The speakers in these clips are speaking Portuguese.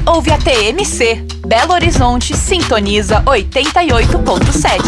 ouve a TMC. Belo Horizonte sintoniza 88.7.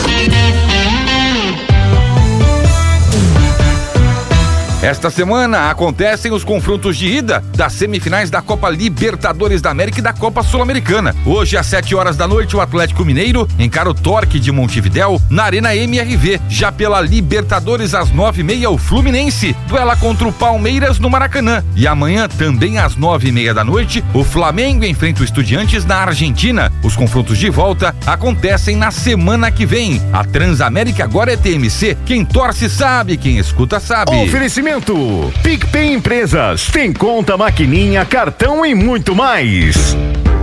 Esta semana acontecem os confrontos de ida das semifinais da Copa Libertadores da América e da Copa Sul-Americana. Hoje, às 7 horas da noite, o Atlético Mineiro encara o Torque de Montevidéu na Arena MRV. Já pela Libertadores, às 9h30, o Fluminense duela contra o Palmeiras no Maracanã. E amanhã, também às 9h30 da noite, o Flamengo enfrenta o Estudiantes na Argentina. Os confrontos de volta acontecem na semana que vem. A Transamérica agora é TMC. Quem torce sabe, quem escuta sabe. Oferecimento PicPay Empresas, tem conta, maquininha, cartão e muito mais.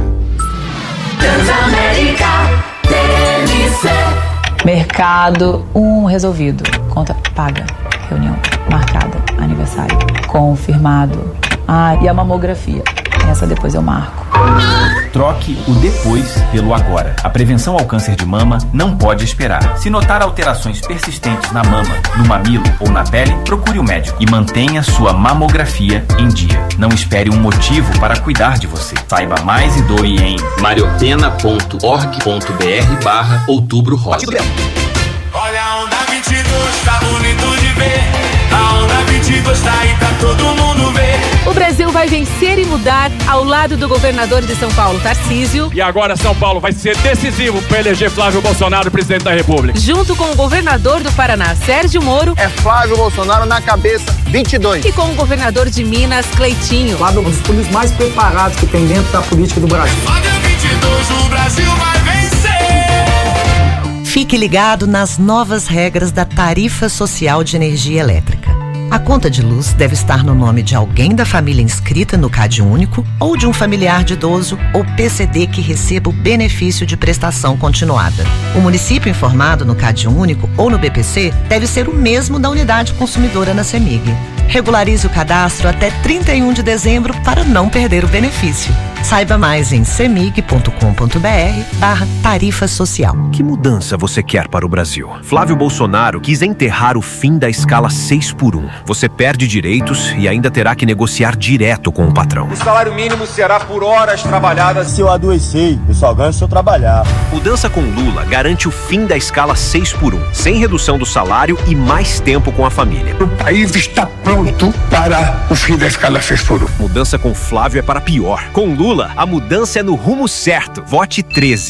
Transamérica TMC. Mercado, resolvido. Conta paga. Reunião marcada. Aniversário confirmado. E a mamografia. Essa depois eu marco. Troque o depois pelo agora. A prevenção ao câncer de mama não pode esperar. Se notar alterações persistentes na mama, no mamilo ou na pele, procure o médico e mantenha sua mamografia em dia. Não espere um motivo para cuidar de você. Saiba mais e doe em mariopena.org.br/Outubro Rosa. Olha a onda 22, tá bonito de ver. A onda 22 tá aí, tá todo mundo ver. O Brasil vai vencer e mudar ao lado do governador de São Paulo, Tarcísio. E agora São Paulo vai ser decisivo para eleger Flávio Bolsonaro presidente da República. Junto com o governador do Paraná, Sérgio Moro. É Flávio Bolsonaro na cabeça, 22. E com o governador de Minas, Cleitinho. Lá dos políticos mais preparados que tem dentro da política do Brasil. Olha 22, o Brasil vai vencer. Fique ligado nas novas regras da Tarifa Social de Energia Elétrica. A conta de luz deve estar no nome de alguém da família inscrita no CadÚnico ou de um familiar de idoso ou PCD que receba o benefício de prestação continuada. O município informado no CadÚnico ou no BPC deve ser o mesmo da unidade consumidora na CEMIG. Regularize o cadastro até 31 de dezembro para não perder o benefício. Saiba mais em cemig.com.br/tarifa social. Que mudança você quer para o Brasil? Flávio Bolsonaro quis enterrar o fim da escala 6x1. Você perde direitos e ainda terá que negociar direto com o patrão. O salário mínimo será por horas trabalhadas. Se eu adoecer, eu só ganho se eu trabalhar. Mudança com Lula garante o fim da escala 6x1, sem redução do salário e mais tempo com a família. O país está pronto para o fim da escala 6x1. Mudança com Flávio é para pior. Com Lula, a mudança é no rumo certo. Vote 13.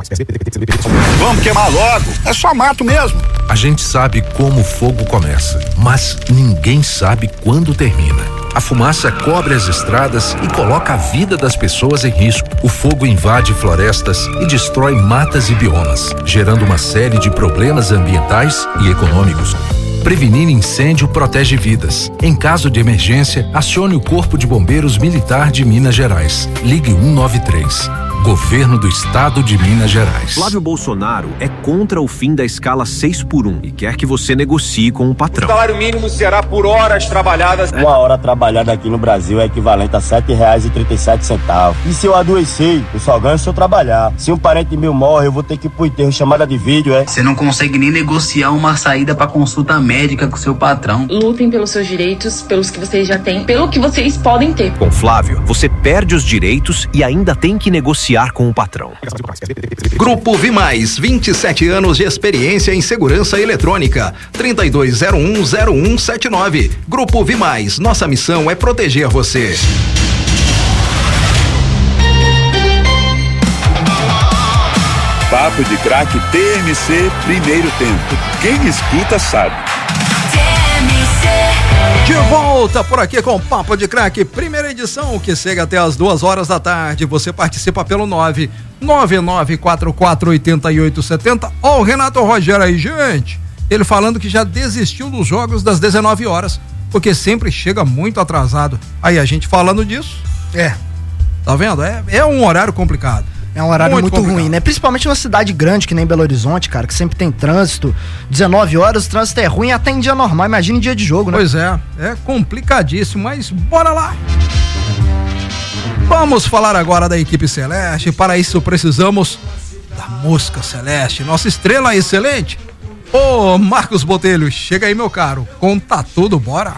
Vamos queimar logo. É só mato mesmo. A gente sabe como o fogo começa, mas ninguém sabe quando termina. A fumaça cobre as estradas e coloca a vida das pessoas em risco. O fogo invade florestas e destrói matas e biomas, gerando uma série de problemas ambientais e econômicos. Prevenir incêndio protege vidas. Em caso de emergência, acione o Corpo de Bombeiros Militar de Minas Gerais. Ligue 193. Governo do Estado de Minas Gerais. Flávio Bolsonaro é contra o fim da escala 6x1 e quer que você negocie com o patrão. O salário mínimo será por horas trabalhadas. Uma hora trabalhada aqui no Brasil é equivalente a R$7,37. E se eu adoecer, eu só ganho se eu trabalhar. Se um parente meu morre, eu vou ter que ir pro enterro, chamada de vídeo, Você não consegue nem negociar uma saída pra consulta médica com seu patrão. Lutem pelos seus direitos, pelos que vocês já têm, pelo que vocês podem ter. Com Flávio, você perde os direitos e ainda tem que negociar com o patrão. Grupo Vimais, 27 anos de experiência em segurança eletrônica. 32010179. Grupo Vimais, nossa missão é proteger você. Papo de Craque TMC, primeiro tempo. Quem escuta sabe. De volta por aqui com o Papo de Craque, primeira edição, que chega até as 2 da tarde. Você participa pelo 999448870. Ó, o Renato Rogério aí, gente. Ele falando que já desistiu dos jogos das 19 horas, porque sempre chega muito atrasado. Aí a gente falando disso, tá vendo? É um horário complicado. É um horário muito ruim, né? Principalmente numa cidade grande que nem Belo Horizonte, cara, que sempre tem trânsito. 19 horas, o trânsito é ruim até em dia normal. Imagina em dia de jogo, né? Pois é complicadíssimo, mas bora lá. Vamos falar agora da equipe celeste. Para isso precisamos da Mosca Celeste, nossa estrela excelente. Ô, Marcos Botelho, chega aí, meu caro. Conta tudo, bora.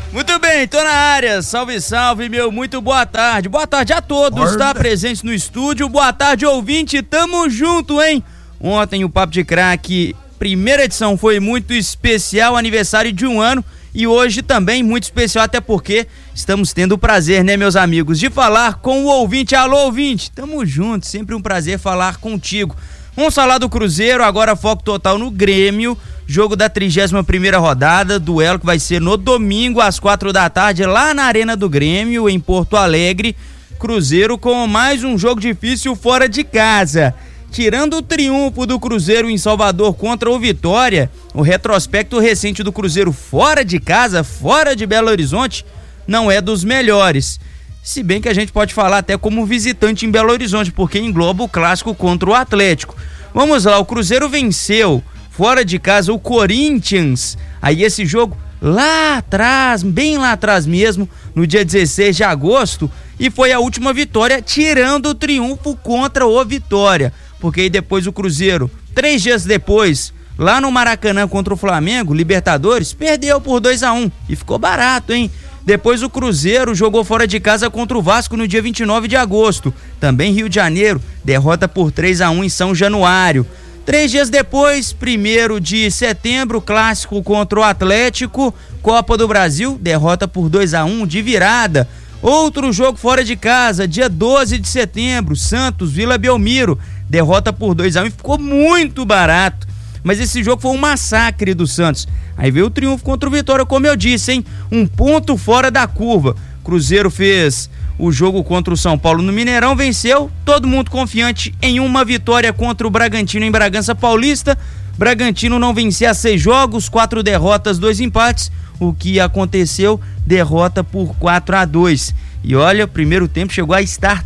Muito bem, tô na área. Salve, salve, meu. Muito boa tarde. Boa tarde a todos, tá? Presentes no estúdio. Boa tarde, ouvinte. Tamo junto, hein? Ontem o Papo de Craque, primeira edição, foi muito especial, aniversário de 1 ano. E hoje também muito especial, até porque estamos tendo o prazer, né, meus amigos, de falar com o ouvinte. Alô, ouvinte. Tamo junto. Sempre um prazer falar contigo. Vamos falar do Cruzeiro, agora foco total no Grêmio. Jogo da 31ª rodada, duelo que vai ser no domingo às 4 da tarde lá na Arena do Grêmio, em Porto Alegre. Cruzeiro com mais um jogo difícil fora de casa. Tirando o triunfo do Cruzeiro em Salvador contra o Vitória, o retrospecto recente do Cruzeiro fora de casa, fora de Belo Horizonte, não é dos melhores. Se bem que a gente pode falar até como visitante em Belo Horizonte, porque engloba o clássico contra o Atlético. Vamos lá, o Cruzeiro venceu fora de casa o Corinthians, aí esse jogo lá atrás, bem lá atrás mesmo, no dia 16 de agosto, e foi a última vitória, tirando o triunfo contra o Vitória, porque aí depois o Cruzeiro, 3 dias depois, lá no Maracanã contra o Flamengo, Libertadores, perdeu por 2-1, e ficou barato, hein? Depois o Cruzeiro jogou fora de casa contra o Vasco no dia 29 de agosto, também Rio de Janeiro, derrota por 3-1 em São Januário. 3 dias depois, 1º de setembro, clássico contra o Atlético, Copa do Brasil, derrota por 2-1 de virada. Outro jogo fora de casa, dia 12 de setembro, Santos, Vila Belmiro, derrota por 2-1 e ficou muito barato. Mas esse jogo foi um massacre do Santos. Aí veio o triunfo contra o Vitória, como eu disse, hein? Um ponto fora da curva. Cruzeiro fez o jogo contra o São Paulo no Mineirão, venceu, todo mundo confiante em uma vitória contra o Bragantino em Bragança Paulista. Bragantino não vencia 6 jogos, 4 derrotas, 2 empates. O que aconteceu? Derrota por 4-2. E olha, o primeiro tempo chegou a estar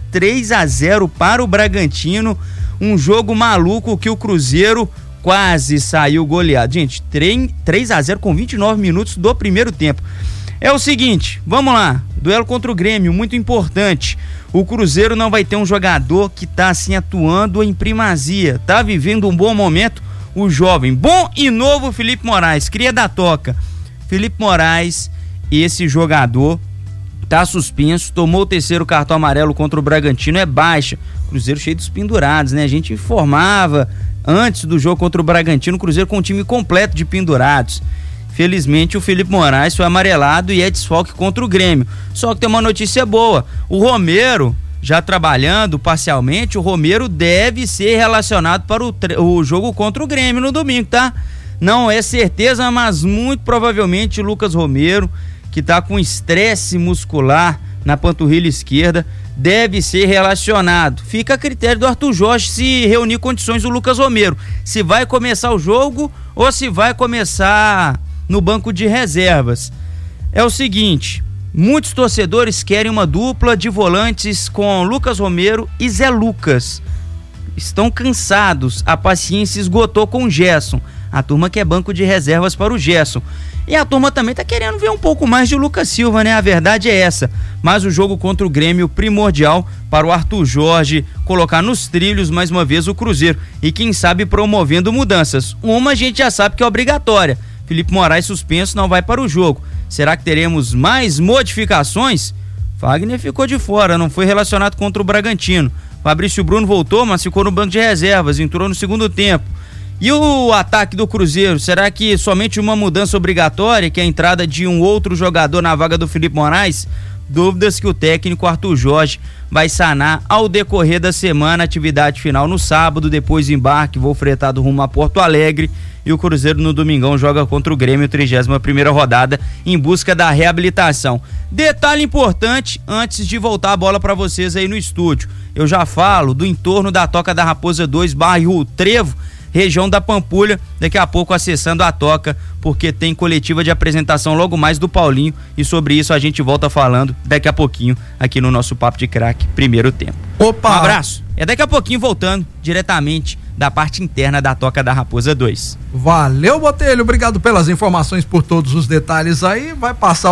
3-0 para o Bragantino. Um jogo maluco que o Cruzeiro quase saiu goleado. Gente, 3-0 com 29 minutos do primeiro tempo. É o seguinte, vamos lá, duelo contra o Grêmio, muito importante. O Cruzeiro não vai ter um jogador que tá assim atuando em primazia, tá vivendo um bom momento, o jovem, bom e novo Felipe Moraes, cria da Toca. Felipe Moraes, esse jogador tá suspenso, tomou o 3º cartão amarelo contra o Bragantino, é baixa. Cruzeiro cheio dos pendurados, né? A gente informava antes do jogo contra o Bragantino, o Cruzeiro com um time completo de pendurados. Felizmente o Felipe Moraes foi amarelado e é desfalque contra o Grêmio. Só que tem uma notícia boa, o Romero, já trabalhando parcialmente, o Romero deve ser relacionado para o jogo contra o Grêmio no domingo, tá? Não é certeza, mas muito provavelmente o Lucas Romero, que tá com estresse muscular na panturrilha esquerda, deve ser relacionado. Fica a critério do Arthur Jorge se reunir condições do Lucas Romero, se vai começar o jogo ou se vai começar no banco de reservas. É o seguinte, muitos torcedores querem uma dupla de volantes com Lucas Romero e Zé Lucas. Estão cansados, a paciência esgotou com o Gerson. A turma quer banco de reservas para o Gerson. E a turma também tá querendo ver um pouco mais de Lucas Silva, né? A verdade é essa. Mas o jogo contra o Grêmio primordial para o Arthur Jorge colocar nos trilhos mais uma vez o Cruzeiro. E quem sabe promovendo mudanças. Uma a gente já sabe que é obrigatória. Felipe Moraes suspenso, não vai para o jogo. Será que teremos mais modificações? Fagner ficou de fora, não foi relacionado contra o Bragantino. Fabrício Bruno voltou, mas ficou no banco de reservas, entrou no segundo tempo. E o ataque do Cruzeiro, será que somente uma mudança obrigatória, que é a entrada de um outro jogador na vaga do Felipe Moraes? Dúvidas que o técnico Arthur Jorge vai sanar ao decorrer da semana. Atividade final no sábado, depois embarque, voo fretado rumo a Porto Alegre, e o Cruzeiro no domingão joga contra o Grêmio, 31ª rodada, em busca da reabilitação. Detalhe importante, antes de voltar a bola para vocês aí no estúdio, eu já falo do entorno da Toca da Raposa 2, bairro Trevo, região da Pampulha, daqui a pouco acessando a Toca, porque tem coletiva de apresentação logo mais do Paulinho, e sobre isso a gente volta falando daqui a pouquinho aqui no nosso Papo de Craque, primeiro tempo. Opa! Um abraço, é daqui a pouquinho voltando diretamente da parte interna da Toca da Raposa 2. Valeu, Botelho, obrigado pelas informações, por todos os detalhes aí, vai passar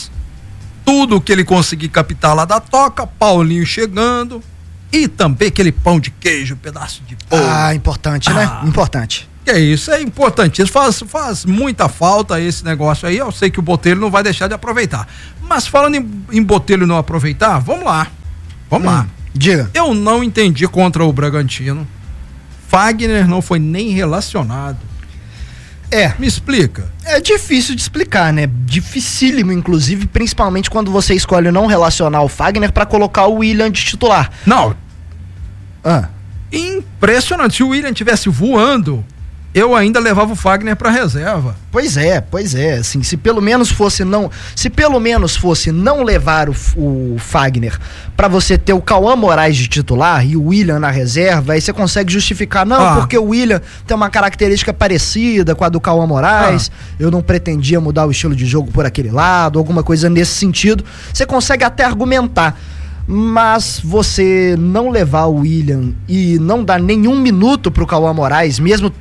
tudo que ele conseguir captar lá da Toca, Paulinho chegando. E também aquele pão de queijo, pedaço de bolo. Ah, importante, né? Importante. Que é isso, é importante. Faz muita falta esse negócio aí. Eu sei que o Botelho não vai deixar de aproveitar. Mas falando em Botelho não aproveitar, vamos lá. Diga. Eu não entendi contra o Bragantino. Fagner não foi nem relacionado. Me explica. É difícil de explicar, né? Dificílimo, inclusive, principalmente quando você escolhe não relacionar o Fagner pra colocar o William de titular. Não. Impressionante. Se o William tivesse voando, eu ainda levava o Fagner pra reserva. Pois é, assim, se pelo menos fosse não levar o Fagner pra você ter o Cauã Moraes de titular e o William na reserva, aí você consegue justificar, porque o William tem uma característica parecida com a do Cauã Moraes, eu não pretendia mudar o estilo de jogo por aquele lado, alguma coisa nesse sentido, você consegue até argumentar. Mas você não levar o William e não dar nenhum minuto pro Cauã Moraes,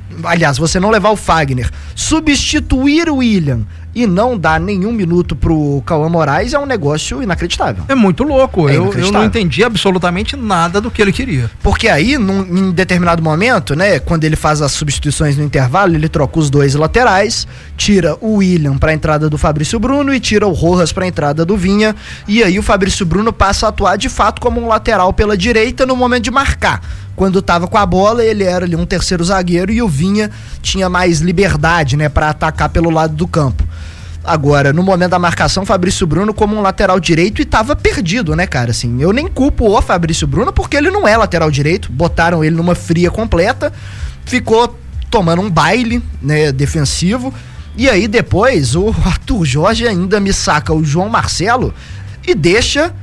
você não levar o Fagner, substituir o William e não dar nenhum minuto pro Cauã Moraes é um negócio inacreditável. É muito louco, eu não entendi absolutamente nada do que ele queria. Porque aí, em determinado momento, né, quando ele faz as substituições no intervalo, ele troca os dois laterais, tira o William pra entrada do Fabrício Bruno e tira o Rojas pra entrada do Vinha, e aí o Fabrício Bruno passa a atuar de fato como um lateral pela direita no momento de marcar. Quando tava com a bola, ele era ali um terceiro zagueiro e o Vinha tinha mais liberdade, né, pra atacar pelo lado do campo. Agora, no momento da marcação, Fabrício Bruno como um lateral direito e tava perdido, né, cara? Assim, eu nem culpo o Fabrício Bruno porque ele não é lateral direito, botaram ele numa fria completa, ficou tomando um baile, né, defensivo, e aí depois o Arthur Jorge ainda me saca o João Marcelo e deixa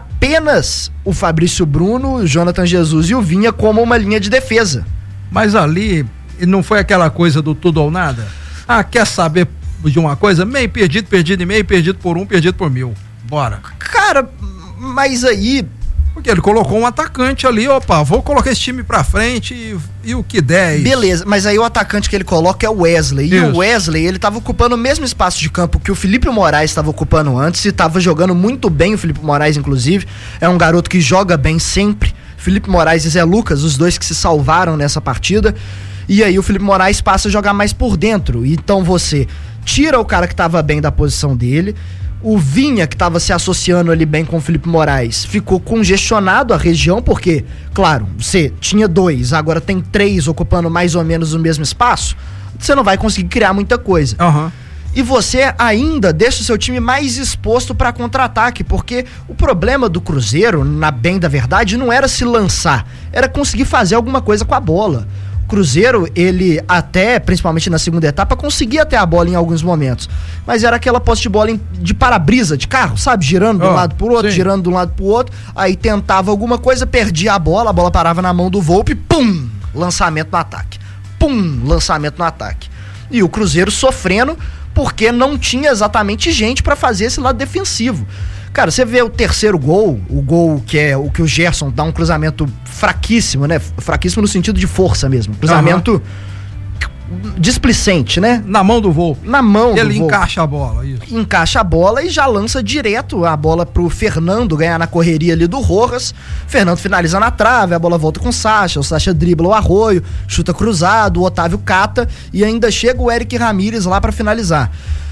apenas o Fabrício Bruno, o Jonathan Jesus e o Vinha como uma linha de defesa. Mas ali não foi aquela coisa do tudo ou nada? Quer saber de uma coisa? Meio perdido e meio, perdido por 1, perdido por 1000. Bora. Cara, mas aí... Porque ele colocou um atacante ali, vou colocar esse time pra frente e o que der. Beleza, mas aí o atacante que ele coloca é o Wesley. Isso. E o Wesley, ele tava ocupando o mesmo espaço de campo que o Felipe Moraes estava ocupando antes e tava jogando muito bem o Felipe Moraes, inclusive. É um garoto que joga bem sempre. Felipe Moraes e Zé Lucas, os dois que se salvaram nessa partida. E aí o Felipe Moraes passa a jogar mais por dentro. Então você tira o cara que tava bem da posição dele. O Vinha, que estava se associando ali bem com o Felipe Moraes, ficou congestionado a região, porque, claro, você tinha 2, agora tem 3 ocupando mais ou menos o mesmo espaço, você não vai conseguir criar muita coisa. E você ainda deixa o seu time mais exposto para contra-ataque, porque o problema do Cruzeiro, na bem da verdade, não era se lançar, era conseguir fazer alguma coisa com a bola. Cruzeiro, ele até, principalmente na segunda etapa, conseguia ter a bola em alguns momentos, mas era aquela posse de bola de para-brisa de carro, sabe? Girando de um lado pro outro, girando de um lado pro outro, aí tentava alguma coisa, perdia a bola parava na mão do Volpi, pum, lançamento no ataque. Pum, lançamento no ataque. E o Cruzeiro sofrendo porque não tinha exatamente gente para fazer esse lado defensivo. Cara, você vê o terceiro gol, o gol que é o que o Gerson dá um cruzamento fraquíssimo, né? Fraquíssimo no sentido de força mesmo. Cruzamento displicente, né? Na mão do Volpi. Na mão do Ele Volpi. encaixa a bola, isso. Encaixa a bola e já lança direto a bola pro Fernando ganhar na correria ali do Rojas. Fernando finaliza na trave, a bola volta com o Sacha dribla o Arroio, chuta cruzado, o Otávio cata e ainda chega o Eric Ramírez lá pra finalizar.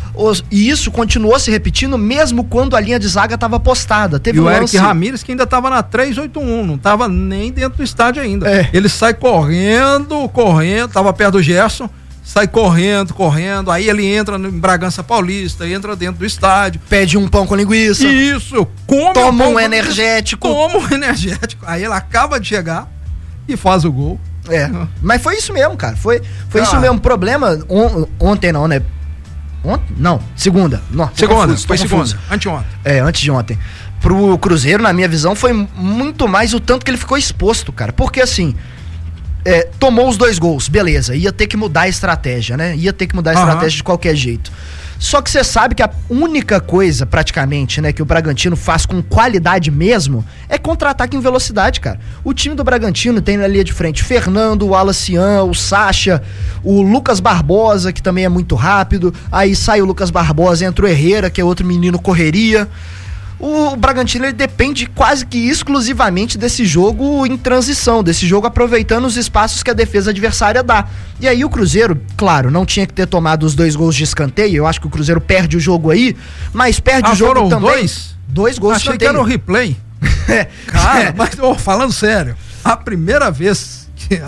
E isso continuou se repetindo mesmo quando a linha de zaga estava postada. Teve o Eric Ramírez que ainda estava na 381, não estava nem dentro do estádio ainda. Ele sai correndo, estava perto do Gerson, sai correndo, aí ele entra em Bragança Paulista, entra dentro do estádio. Pede um pão com linguiça. Isso, toma um energético. Aí ele acaba de chegar e faz o gol. Mas foi isso mesmo, cara. Foi isso mesmo. Problema ontem não, né? Segunda. Foi segunda. Anteontem. Antes de ontem. Pro Cruzeiro, na minha visão, foi muito mais o tanto que ele ficou exposto, cara. Porque assim, tomou os 2 gols, beleza. Ia ter que mudar a estratégia, né? Ia ter que mudar a estratégia de qualquer jeito. Só que você sabe que a única coisa, praticamente, né, que o Bragantino faz com qualidade mesmo, é contra-ataque em velocidade, cara. O time do Bragantino tem na linha de frente Fernando, o Alacian, o Sacha, o Lucas Barbosa, que também é muito rápido. Aí sai o Lucas Barbosa, entra o Herrera, que é outro menino correria. O Bragantino ele depende quase que exclusivamente desse jogo em transição, desse jogo aproveitando os espaços que a defesa adversária dá. E aí o Cruzeiro, claro, não tinha que ter tomado os 2 gols de escanteio, eu acho que o Cruzeiro perde o jogo aí, mas perde o jogo também. 2 gols de escanteio. Achei que era o replay. Cara, mas falando sério, a primeira vez,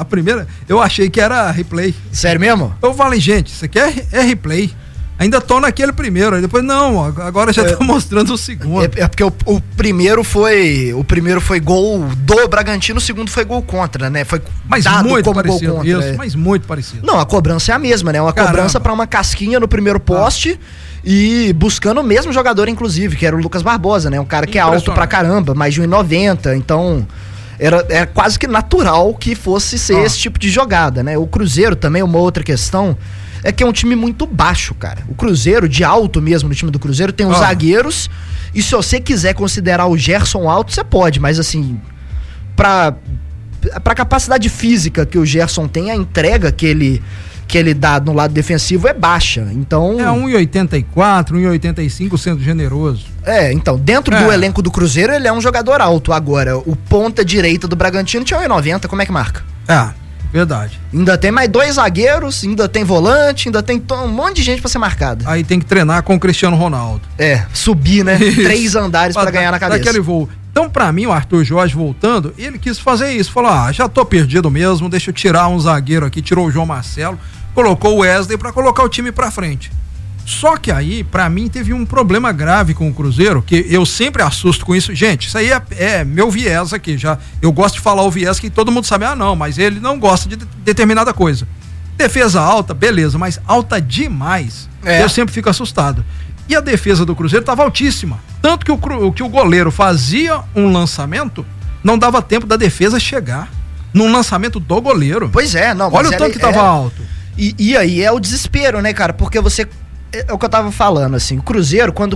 eu achei que era replay. Sério mesmo? Eu falei, gente, isso aqui é replay. Ainda tô naquele primeiro, aí depois não, agora já tá mostrando o segundo. É porque o primeiro foi gol do Bragantino, o segundo foi gol contra, né? Foi mas dado muito como parecido, gol contra. Isso, mas muito parecido. Não, a cobrança é a mesma, né? Uma cobrança pra uma casquinha no primeiro poste e buscando o mesmo jogador, inclusive, que era o Lucas Barbosa, né? Um cara que é alto pra caramba, mais de 1,90, então era quase que natural que fosse ser esse tipo de jogada, né? O Cruzeiro também, uma outra questão, é que é um time muito baixo, cara. O Cruzeiro, de alto mesmo, no time do Cruzeiro, tem os zagueiros, e se você quiser considerar o Gerson alto, você pode, mas assim, pra capacidade física que o Gerson tem, a entrega que ele dá no lado defensivo é baixa, então... É 1,84, 1,85 sendo generoso. Então, dentro do elenco do Cruzeiro, ele é um jogador alto. Agora, o ponta direita do Bragantino tinha 1,90, como é que marca? Verdade. Ainda tem mais 2 zagueiros, ainda tem volante, ainda tem um monte de gente pra ser marcada. Aí tem que treinar com o Cristiano Ronaldo. Subir, né? 3 andares pra ganhar na cabeça. Daquele voo. Então, pra mim, o Arthur Jorge voltando, ele quis fazer isso. Falou, já tô perdido mesmo, deixa eu tirar um zagueiro aqui. Tirou o João Marcelo, colocou o Wesley pra colocar o time pra frente. Só que aí, pra mim, teve um problema grave com o Cruzeiro, que eu sempre assusto com isso. Gente, isso aí é meu viés aqui, já. Eu gosto de falar o viés que todo mundo sabe, não, mas ele não gosta de determinada coisa. Defesa alta, beleza, mas alta demais, eu sempre fico assustado. E a defesa do Cruzeiro estava altíssima. Tanto que o goleiro fazia um lançamento, não dava tempo da defesa chegar num lançamento do goleiro. Pois é, não. Olha o tanto que tava alto. E aí é o desespero, né, cara? Porque você... É o que eu tava falando, assim, o Cruzeiro, quando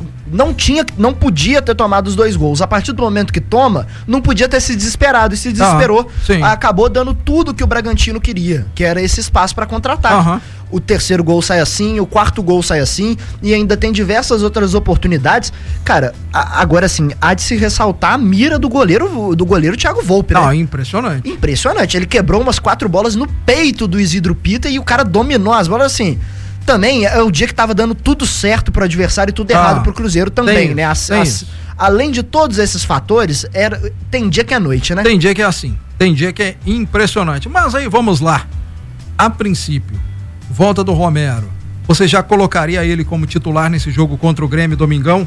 não podia ter tomado os 2 gols. A partir do momento que toma, não podia ter se desesperado, e se desesperou. Acabou dando tudo que o Bragantino queria, que era esse espaço pra contra-ataque. O 3º gol sai assim, o 4º gol sai assim, e ainda tem diversas outras oportunidades. Cara, agora assim, há de se ressaltar a mira do goleiro Thiago Volpe, né? Impressionante. Impressionante. Ele quebrou umas 4 bolas no peito do Isidro Pita e o cara dominou as bolas assim. Também é o dia que tava dando tudo certo pro adversário e tudo errado pro Cruzeiro também, né? Além de todos esses fatores, tem dia que é noite, né? Tem dia que é assim, tem dia que é impressionante. Mas aí vamos lá. A princípio, volta do Romero. Você já colocaria ele como titular nesse jogo contra o Grêmio domingão?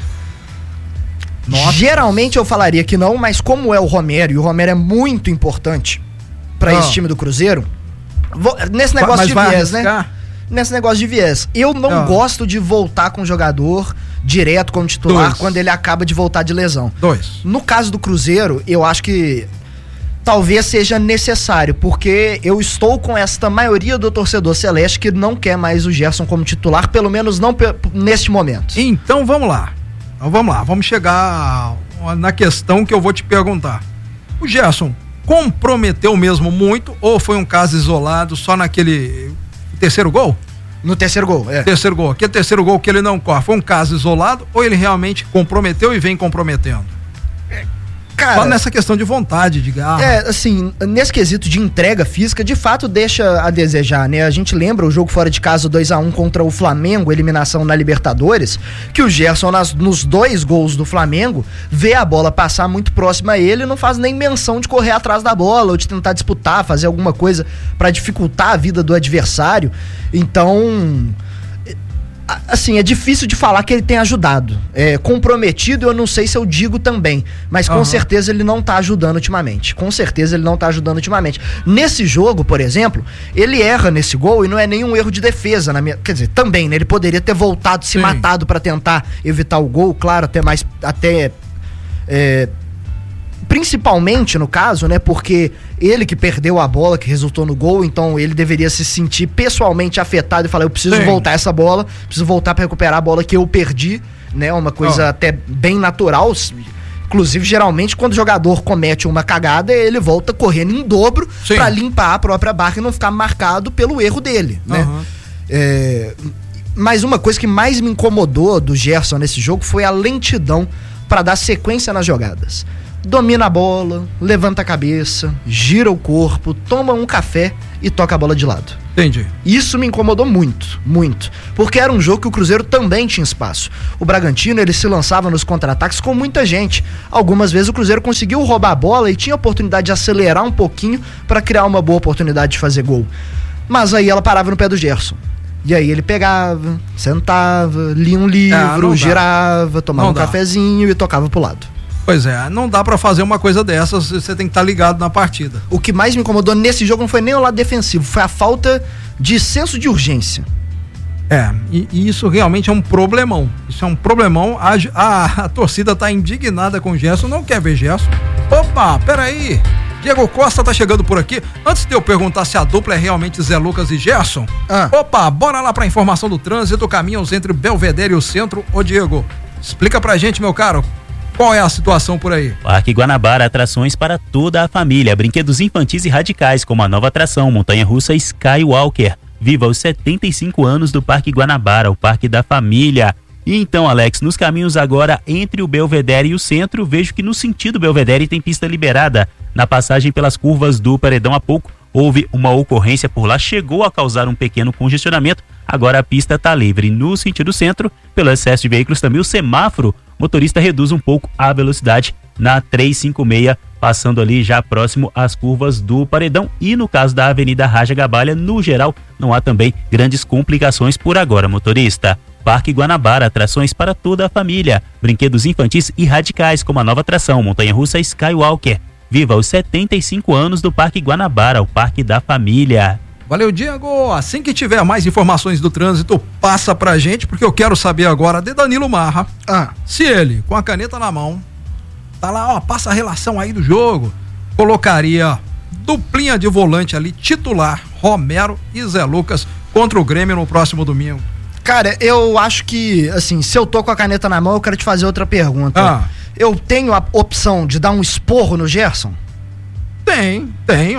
Geralmente eu falaria que não, mas como é o Romero, e o Romero é muito importante pra esse time do Cruzeiro, nesse negócio de viés, né? Nesse negócio de viés. Eu não gosto de voltar com o jogador direto como titular quando ele acaba de voltar de lesão. No caso do Cruzeiro, eu acho que talvez seja necessário, porque eu estou com esta maioria do torcedor celeste que não quer mais o Gerson como titular, pelo menos não neste momento. Então vamos lá. Vamos chegar na questão que eu vou te perguntar. O Gerson comprometeu mesmo muito ou foi um caso isolado só naquele... 3º gol? No 3º gol, Terceiro gol. Aquele 3º gol que ele não corre, foi um caso isolado ou ele realmente comprometeu e vem comprometendo? Cara, só nessa questão de vontade, de garra. Assim, nesse quesito de entrega física, de fato deixa a desejar, né? A gente lembra o jogo fora de casa 2-1 contra o Flamengo, eliminação na Libertadores, que o Gerson nos 2 gols do Flamengo vê a bola passar muito próxima a ele e não faz nem menção de correr atrás da bola ou de tentar disputar, fazer alguma coisa pra dificultar a vida do adversário. Então... assim, é difícil de falar que ele tem ajudado. Comprometido, eu não sei se eu digo também, mas com certeza ele não tá ajudando ultimamente. Nesse jogo, por exemplo, ele erra nesse gol e não é nenhum erro de defesa, quer dizer, também, né? Ele poderia ter voltado, se matado pra tentar evitar o gol, claro, principalmente no caso, né, porque ele que perdeu a bola, que resultou no gol, então ele deveria se sentir pessoalmente afetado e falar, eu preciso voltar essa bola, preciso voltar para recuperar a bola que eu perdi, né, uma coisa até bem natural. Inclusive, geralmente, quando o jogador comete uma cagada, ele volta correndo em dobro para limpar a própria barra e não ficar marcado pelo erro dele, né? Mas uma coisa que mais me incomodou do Gerson nesse jogo foi a lentidão para dar sequência nas jogadas. Domina a bola, levanta a cabeça, gira o corpo, toma um café e toca a bola de lado. Entendi. Isso me incomodou muito, muito. Porque era um jogo que o Cruzeiro também tinha espaço. O Bragantino, ele se lançava nos contra-ataques com muita gente. Algumas vezes o Cruzeiro conseguiu roubar a bola e tinha a oportunidade de acelerar um pouquinho para criar uma boa oportunidade de fazer gol. Mas aí ela parava no pé do Gerson. E aí ele pegava, sentava, lia um livro, girava, tomava um cafezinho e tocava pro lado. Pois é, não dá pra fazer uma coisa dessas, você tem que estar ligado na partida. O que mais me incomodou nesse jogo não foi nem o lado defensivo, foi a falta de senso de urgência. E isso realmente é um problemão. Isso é um problemão. A torcida tá indignada com o Gerson, não quer ver Gerson. Opa, peraí. Diego Costa tá chegando por aqui. Antes de eu perguntar se a dupla é realmente Zé Lucas e Gerson, opa, bora lá pra informação do trânsito, caminhos entre Belvedere e o centro. Ô Diego, explica pra gente, meu caro, qual é a situação por aí? Parque Guanabara, atrações para toda a família, brinquedos infantis e radicais, como a nova atração montanha-russa Skywalker. Viva os 75 anos do Parque Guanabara, o Parque da Família. E então, Alex, nos caminhos agora entre o Belvedere e o centro, vejo que no sentido Belvedere tem pista liberada. Na passagem pelas curvas do Paredão há pouco, houve uma ocorrência por lá, chegou a causar um pequeno congestionamento. Agora a pista está livre. No sentido centro, pelo excesso de veículos também, o semáforo, motorista reduz um pouco a velocidade na 356, passando ali já próximo às curvas do Paredão. E no caso da Avenida Raja Gabalha, no geral, não há também grandes complicações por agora, motorista. Parque Guanabara, atrações para toda a família, brinquedos infantis e radicais, como a nova atração montanha-russa Skywalker. Viva os 75 anos do Parque Guanabara, o Parque da Família. Valeu, Diego. Assim que tiver mais informações do trânsito, passa pra gente, porque eu quero saber agora de Danilo Marra. Se ele, com a caneta na mão, tá lá, passa a relação aí do jogo, colocaria duplinha de volante ali, titular, Romero e Zé Lucas, contra o Grêmio no próximo domingo. Cara, eu acho que, assim, se eu tô com a caneta na mão, eu quero te fazer outra pergunta. Eu tenho a opção de dar um esporro no Gerson? Tem.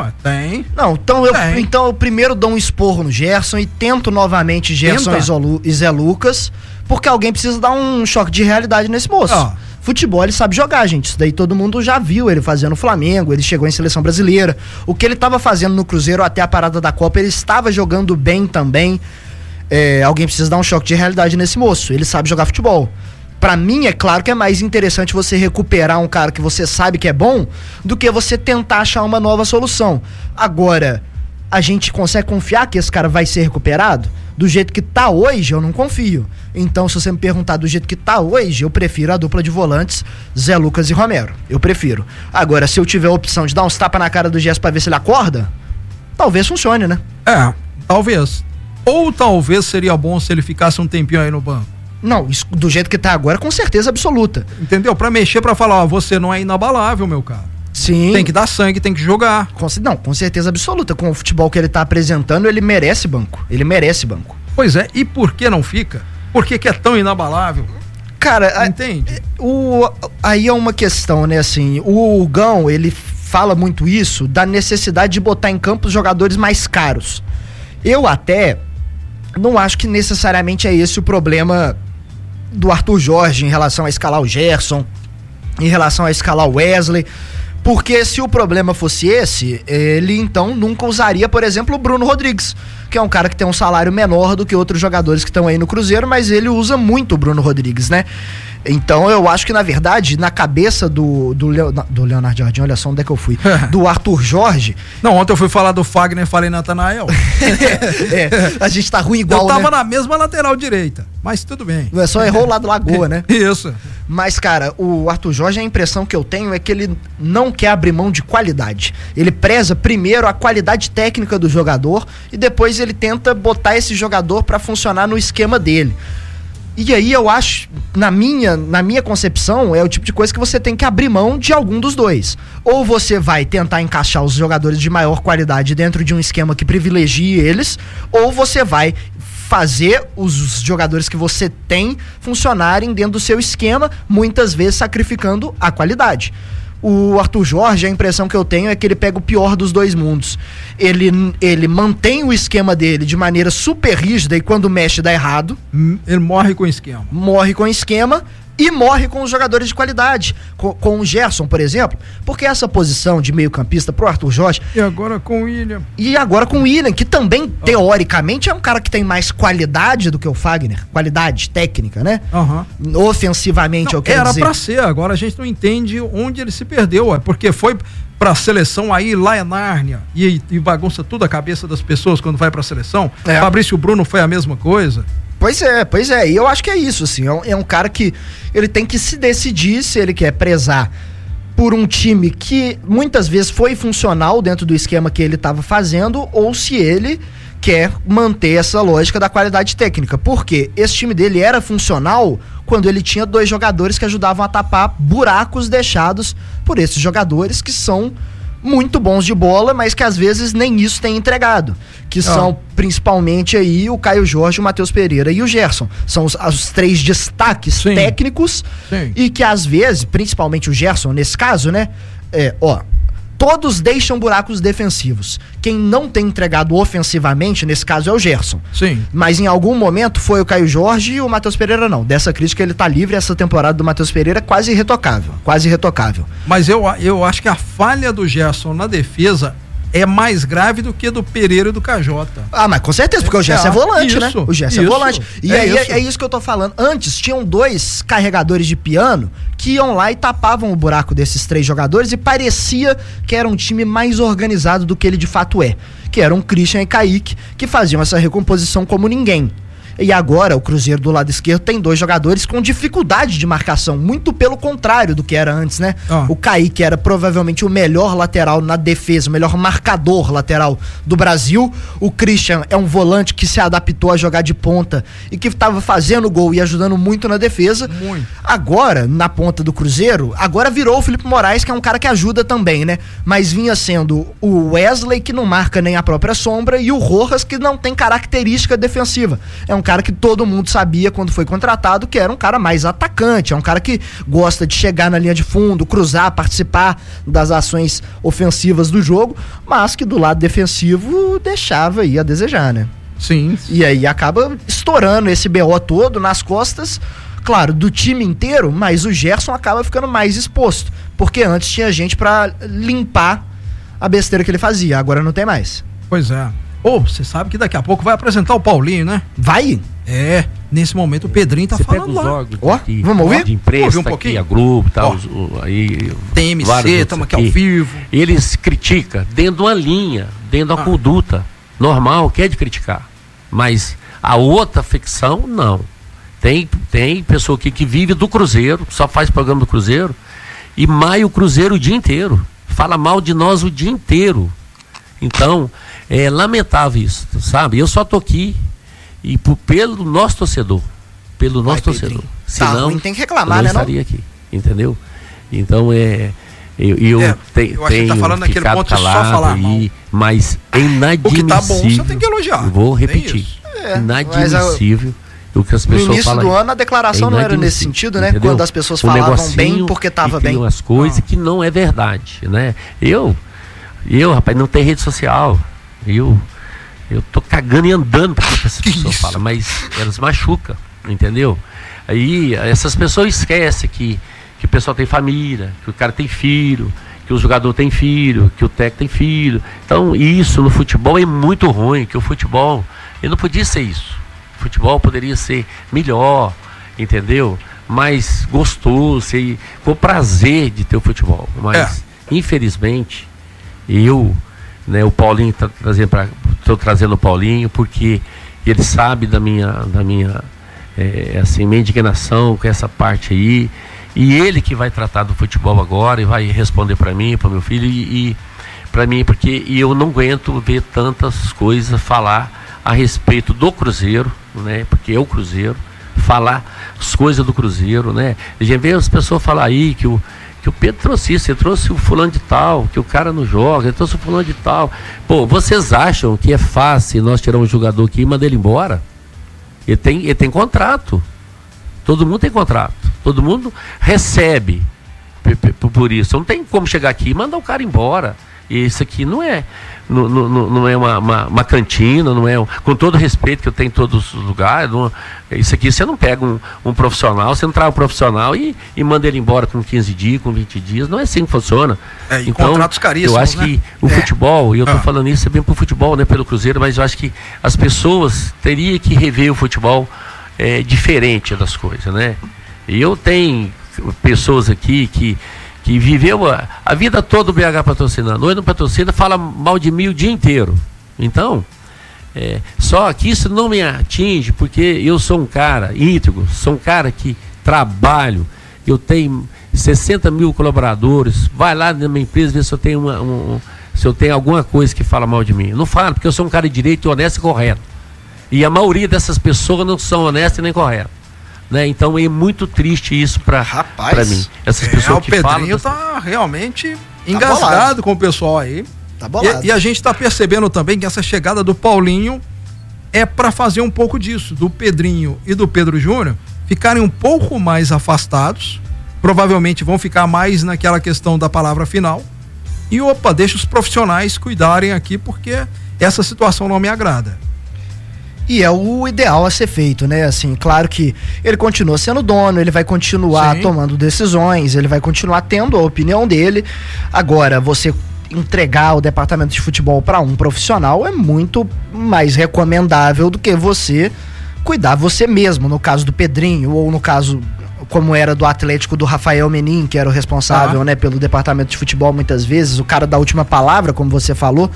Não, então eu primeiro dou um esporro no Gerson e tento novamente Gerson e Zé Lucas, porque alguém precisa dar um choque de realidade nesse moço. Futebol ele sabe jogar, gente. Isso daí todo mundo já viu ele fazendo no Flamengo, ele chegou em seleção brasileira. O que ele estava fazendo no Cruzeiro até a parada da Copa, ele estava jogando bem também. Alguém precisa dar um choque de realidade nesse moço. Ele sabe jogar futebol. Pra mim, é claro que é mais interessante você recuperar um cara que você sabe que é bom do que você tentar achar uma nova solução. Agora, a gente consegue confiar que esse cara vai ser recuperado? Do jeito que tá hoje, eu não confio. Então, se você me perguntar do jeito que tá hoje, eu prefiro a dupla de volantes Zé Lucas e Romero. Eu prefiro. Agora, se eu tiver a opção de dar uns tapas na cara do Gerson pra ver se ele acorda, talvez funcione, né? Talvez. Ou talvez seria bom se ele ficasse um tempinho aí no banco. Não, isso, do jeito que tá agora, com certeza absoluta. Entendeu? Pra mexer, pra falar, você não é inabalável, meu cara. Sim. Tem que dar sangue, tem que jogar. Com certeza absoluta. Com o futebol que ele tá apresentando, ele merece banco. Pois é, e por que não fica? Por que é tão inabalável? Cara, entende? Aí é uma questão, né, assim, o Hugão, ele fala muito isso, da necessidade de botar em campo os jogadores mais caros. Eu até não acho que necessariamente é esse o problema do Arthur Jorge em relação a escalar o Gerson, em relação a escalar o Wesley, porque se o problema fosse esse, ele então nunca usaria, por exemplo, o Bruno Rodrigues, que é um cara que tem um salário menor do que outros jogadores que estão aí no Cruzeiro, mas ele usa muito o Bruno Rodrigues, né? Então eu acho que, na verdade, na cabeça do Leonardo Jardim, olha só onde é que eu fui, do Arthur Jorge... Não, ontem eu fui falar do Fagner e falei Natanael. A gente tá ruim igual, eu tava na mesma lateral direita, mas tudo bem. Só errou o lado Lagoa, né? Isso. Mas, cara, o Arthur Jorge, a impressão que eu tenho é que ele não quer abrir mão de qualidade. Ele preza primeiro a qualidade técnica do jogador e depois ele tenta botar esse jogador pra funcionar no esquema dele. E aí eu acho, na minha concepção, é o tipo de coisa que você tem que abrir mão de algum dos dois. Ou você vai tentar encaixar os jogadores de maior qualidade dentro de um esquema que privilegie eles, ou você vai fazer os jogadores que você tem funcionarem dentro do seu esquema, muitas vezes sacrificando a qualidade. O Arthur Jorge, a impressão que eu tenho é que ele pega o pior dos dois mundos. Ele mantém o esquema dele de maneira super rígida e quando mexe dá errado. Ele morre com o esquema. Morre com o esquema e morre com os jogadores de qualidade. Com o Gerson, por exemplo, porque essa posição de meio campista pro Arthur Jorge... E agora com o William. E agora com o William, que também, teoricamente, é um cara que tem mais qualidade do que o Fagner. Qualidade técnica, né? Ofensivamente, eu quero dizer. Era pra ser, agora a gente não entende onde ele se perdeu. É porque foi pra seleção aí lá em Nárnia e bagunça tudo a cabeça das pessoas quando vai pra seleção. Fabrício Bruno foi a mesma coisa. Pois é, e eu acho que é isso, assim, é um cara que ele tem que se decidir se ele quer prezar por um time que muitas vezes foi funcional dentro do esquema que ele estava fazendo, ou se ele quer manter essa lógica da qualidade técnica, porque esse time dele era funcional quando ele tinha 2 jogadores que ajudavam a tapar buracos deixados por esses jogadores que são muito bons de bola, mas que às vezes nem isso tem entregado, que são principalmente aí o Caio Jorge, o Matheus Pereira e o Gerson, são os 3 destaques técnicos e que às vezes, principalmente o Gerson nesse caso, né, todos deixam buracos defensivos. Quem não tem entregado ofensivamente, nesse caso, é o Gerson. Sim. Mas em algum momento foi o Caio Jorge e o Matheus Pereira não. Dessa crítica ele tá livre, essa temporada do Matheus Pereira é quase irretocável. Mas eu acho que a falha do Gerson na defesa é mais grave do que do Pereira e do KJ. Ah, mas com certeza, porque o Gerson é volante, né? O Gerson é volante. E aí isso. é isso que eu tô falando. Antes, tinham 2 carregadores de piano que iam lá e tapavam o buraco desses 3 jogadores e parecia que era um time mais organizado do que ele de fato é. Que eram Christian e Kaique, que faziam essa recomposição como ninguém. E agora o Cruzeiro do lado esquerdo tem 2 jogadores com dificuldade de marcação, muito pelo contrário do que era antes, né? O Kaique era provavelmente o melhor lateral na defesa, o melhor marcador lateral do Brasil. O Christian é um volante que se adaptou a jogar de ponta e que estava fazendo gol e ajudando muito na defesa. Agora, na ponta do Cruzeiro, agora virou o Felipe Moraes, que é um cara que ajuda também, né? Mas vinha sendo o Wesley, que não marca nem a própria sombra, e o Rojas, que não tem característica defensiva. É um cara que todo mundo sabia quando foi contratado que era um cara mais atacante, é um cara que gosta de chegar na linha de fundo, cruzar, participar das ações ofensivas do jogo, mas que do lado defensivo deixava aí a desejar, né? Sim. E aí acaba estourando esse BO todo nas costas, claro, do time inteiro, mas o Gerson acaba ficando mais exposto, porque antes tinha gente pra limpar a besteira que ele fazia, agora não tem mais. Pois é. Você sabe que daqui a pouco vai apresentar o Paulinho, né? Vai? Nesse momento o Pedrinho tá falando lá. Vamos ouvir? De imprensa, um pouquinho? Aqui, a Globo, tal, aí, TMC, estamos aqui ao vivo. Eles criticam dentro de uma linha, dentro da conduta normal, que é de criticar. Mas a outra ficção, não. Tem pessoa aqui que vive do Cruzeiro, só faz programa do Cruzeiro, e maia o Cruzeiro o dia inteiro. Fala mal de nós o dia inteiro. Então, é lamentável isso, sabe? Eu só tô aqui e pelo nosso torcedor. Pelo nosso torcedor. Senão, ruim, tem que reclamar, eu não né? Estaria aqui, entendeu? Então, eu tenho tá falando naquele ficado ponto calado só falar aí, mas é inadmissível. O que tá bom, você tem que elogiar. Eu vou repetir. Inadmissível. O que as pessoas no início falam do ano a declaração não era nesse sentido, né? Entendeu? Quando as pessoas falavam bem porque tava bem. Umas coisas que não é verdade, né? Eu, rapaz, não tem rede social. Eu tô cagando e andando porque essas pessoas falam, mas elas machucam, entendeu? Aí essas pessoas esquecem que o pessoal tem família, que o cara tem filho, que o jogador tem filho, que o técnico tem filho. Então isso no futebol é muito ruim, que o futebol, ele não podia ser isso. O futebol poderia ser melhor, entendeu? Mais gostoso, com prazer de ter o futebol. Mas infelizmente o Paulinho estou trazendo o Paulinho porque ele sabe da minha minha indignação com essa parte aí, e ele que vai tratar do futebol agora e vai responder para mim, para meu filho e para mim, porque eu não aguento ver tantas coisas falar a respeito do Cruzeiro, né? Porque é o Cruzeiro, falar as coisas do Cruzeiro, né? A gente vê as pessoas falar aí que o Pedro trouxe isso, ele trouxe o fulano de tal, que o cara não joga, ele trouxe o fulano de tal. Pô, vocês acham que é fácil nós tirar um jogador aqui e mandar ele embora? Ele tem contrato. Todo mundo tem contrato. Todo mundo recebe por isso. Não tem como chegar aqui e mandar o cara embora. E isso aqui não é uma cantina, não é, com todo respeito que eu tenho em todos os lugares, isso aqui você não pega um profissional, você não traz um profissional e manda ele embora com 15 dias, com 20 dias, não é assim que funciona. Então, contratos caríssimos, eu acho que o futebol, e eu estou falando isso bem pro futebol, né, pelo Cruzeiro, mas eu acho que as pessoas teriam que rever o futebol diferente das coisas, né? E eu tenho pessoas aqui que viveu a vida toda o BH patrocinando. Hoje não patrocina, fala mal de mim o dia inteiro. Então, só que isso não me atinge, porque eu sou um cara íntegro, sou um cara que trabalho, eu tenho 60 mil colaboradores, vai lá na minha empresa ver se eu tenho se eu tenho alguma coisa que fala mal de mim. Eu não falo, porque eu sou um cara de direito, honesto e correto. E a maioria dessas pessoas não são honestas e nem corretas. Né? Então é muito triste isso para mim. Essas pessoas que falam. O Pedrinho tá realmente engasgado com o pessoal aí. Tá bolado. E a gente tá percebendo também que essa chegada do Paulinho é para fazer um pouco disso, do Pedrinho e do Pedro Júnior ficarem um pouco mais afastados, provavelmente vão ficar mais naquela questão da palavra final. E deixa os profissionais cuidarem aqui, porque essa situação não me agrada. E é o ideal a ser feito, né? Assim, claro que ele continua sendo dono, ele vai continuar tomando decisões, ele vai continuar tendo a opinião dele. Agora, você entregar o departamento de futebol para um profissional é muito mais recomendável do que você cuidar você mesmo, no caso do Pedrinho, ou no caso, como era do Atlético, do Rafael Menin, que era o responsável, né, pelo departamento de futebol muitas vezes, o cara da última palavra, como você falou.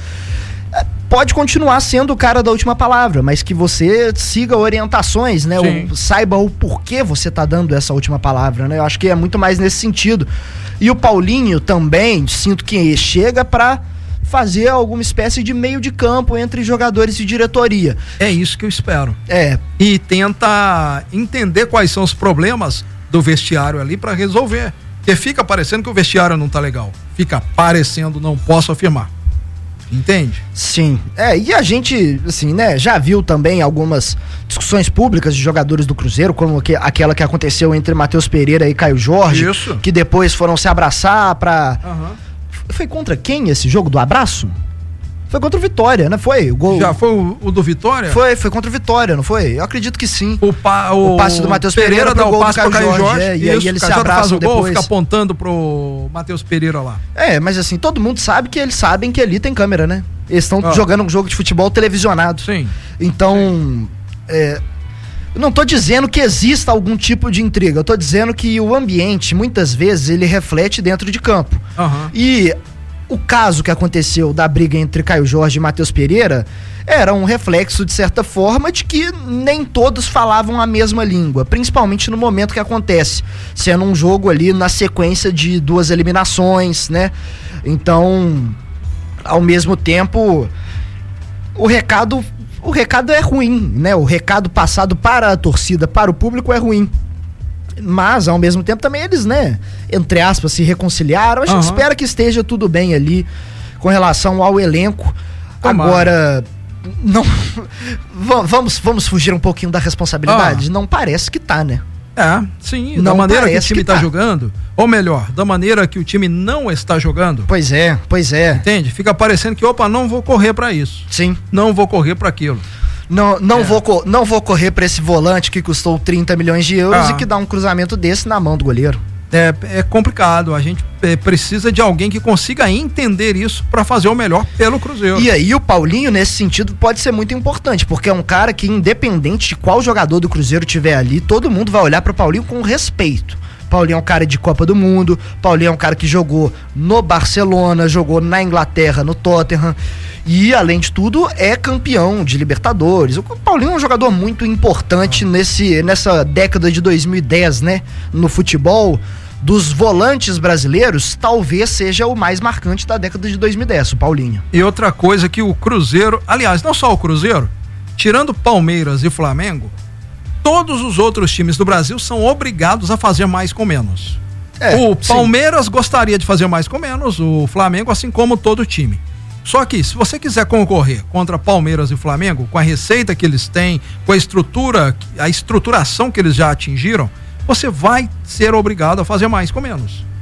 Pode continuar sendo o cara da última palavra, mas que você siga orientações, né? Saiba o porquê você tá dando essa última palavra, né? Eu acho que é muito mais nesse sentido. E o Paulinho também, sinto que chega para fazer alguma espécie de meio de campo entre jogadores e diretoria. É isso que eu espero. E tenta entender quais são os problemas do vestiário ali para resolver. Porque fica parecendo que o vestiário não tá legal. Fica parecendo, não posso afirmar. Entende? Sim. E a gente, assim, né, já viu também algumas discussões públicas de jogadores do Cruzeiro, como aquela que aconteceu entre Matheus Pereira e Caio Jorge. Isso. Que depois foram se abraçar pra... Foi contra quem esse jogo do abraço? Foi contra o Vitória, né? Foi o gol. Já foi o do Vitória? Foi contra o Vitória, não foi? Eu acredito que sim. O passe do Matheus Pereira dá o passe pro Caio Jorge. E aí eles se abraçam depois. Gol, fica apontando pro Matheus Pereira lá. Mas assim, todo mundo sabe que eles sabem que ali tem câmera, né? Eles estão jogando um jogo de futebol televisionado. Sim. Então, eu não tô dizendo que exista algum tipo de intriga. Eu tô dizendo que o ambiente, muitas vezes, ele reflete dentro de campo. E o caso que aconteceu da briga entre Caio Jorge e Matheus Pereira era um reflexo, de certa forma, de que nem todos falavam a mesma língua, principalmente no momento que acontece, sendo um jogo ali na sequência de 2 eliminações, né? Então, ao mesmo tempo, o recado é ruim, né? O recado passado para a torcida, para o público é ruim. Mas, ao mesmo tempo, também eles, né, entre aspas, se reconciliaram. A gente espera que esteja tudo bem ali com relação ao elenco. Agora, não vamos fugir um pouquinho da responsabilidade? Não parece que tá, né? Sim, não, da maneira que o time tá jogando, ou melhor, da maneira que o time não está jogando. Pois é. Entende? Fica parecendo que, não vou correr pra isso. Sim. Não vou correr pra aquilo. Não vou correr pra esse volante que custou 30 milhões de euros e que dá um cruzamento desse na mão do goleiro. É complicado, a gente precisa de alguém que consiga entender isso para fazer o melhor pelo Cruzeiro. E aí o Paulinho, nesse sentido, pode ser muito importante, porque é um cara que, independente de qual jogador do Cruzeiro tiver ali, todo mundo vai olhar pro Paulinho com respeito. Paulinho é um cara de Copa do Mundo, Paulinho é um cara que jogou no Barcelona, jogou na Inglaterra, no Tottenham, e além de tudo é campeão de Libertadores. O Paulinho é um jogador muito importante nessa década de 2010, né? No futebol, dos volantes brasileiros, talvez seja o mais marcante da década de 2010, o Paulinho. E outra coisa que o Cruzeiro, aliás, não só o Cruzeiro, tirando Palmeiras e Flamengo, todos os outros times do Brasil são obrigados a fazer mais com menos. O Palmeiras gostaria de fazer mais com menos, o Flamengo, assim como todo time. Só que, se você quiser concorrer contra Palmeiras e Flamengo, com a receita que eles têm, com a estruturação que eles já atingiram, você vai ser obrigado a fazer mais com menos.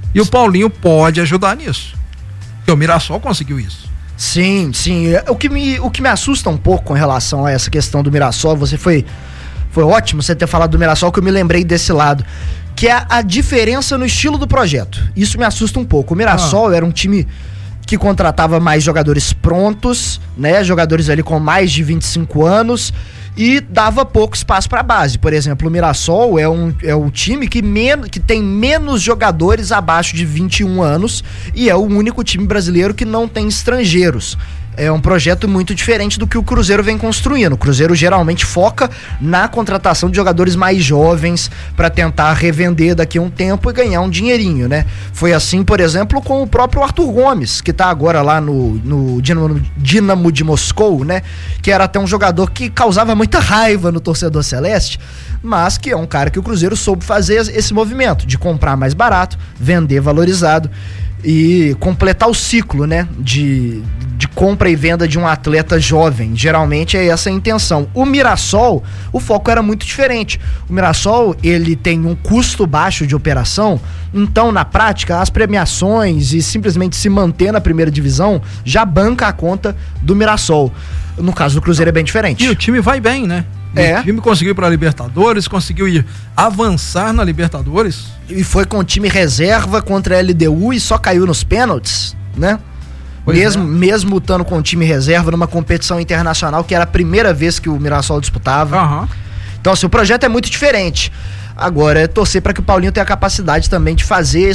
E o Paulinho pode ajudar nisso. Porque o Mirassol conseguiu isso. Sim. O que me assusta um pouco com relação a essa questão do Mirassol, foi ótimo você ter falado do Mirassol, que eu me lembrei desse lado, que é a diferença no estilo do projeto. Isso me assusta um pouco. O Mirassol era um time que contratava mais jogadores prontos, né? Jogadores ali com mais de 25 anos e dava pouco espaço para a base. Por exemplo, o Mirassol é um time que tem menos jogadores abaixo de 21 anos e é o único time brasileiro que não tem estrangeiros. É um projeto muito diferente do que o Cruzeiro vem construindo. O Cruzeiro geralmente foca na contratação de jogadores mais jovens para tentar revender daqui a um tempo e ganhar um dinheirinho, né? Foi assim, por exemplo, com o próprio Arthur Gomes, que tá agora lá no Dinamo de Moscou, né? Que era até um jogador que causava muita raiva no torcedor celeste, mas que é um cara que o Cruzeiro soube fazer esse movimento de comprar mais barato, vender valorizado e completar o ciclo, né, de compra e venda de um atleta jovem. Geralmente é essa a intenção. O Mirassol, o foco era muito diferente. O Mirassol, ele tem um custo baixo de operação, então na prática as premiações e simplesmente se manter na primeira divisão já banca a conta do Mirassol. No caso do Cruzeiro é bem diferente. E o time vai bem, né? O time conseguiu ir para a Libertadores, conseguiu ir avançar na Libertadores. E foi com o time reserva contra a LDU e só caiu nos pênaltis, né? Mesmo estando com o time reserva numa competição internacional que era a primeira vez que o Mirassol disputava. Então, assim, o projeto é muito diferente. Agora, é torcer para que o Paulinho tenha a capacidade também de fazer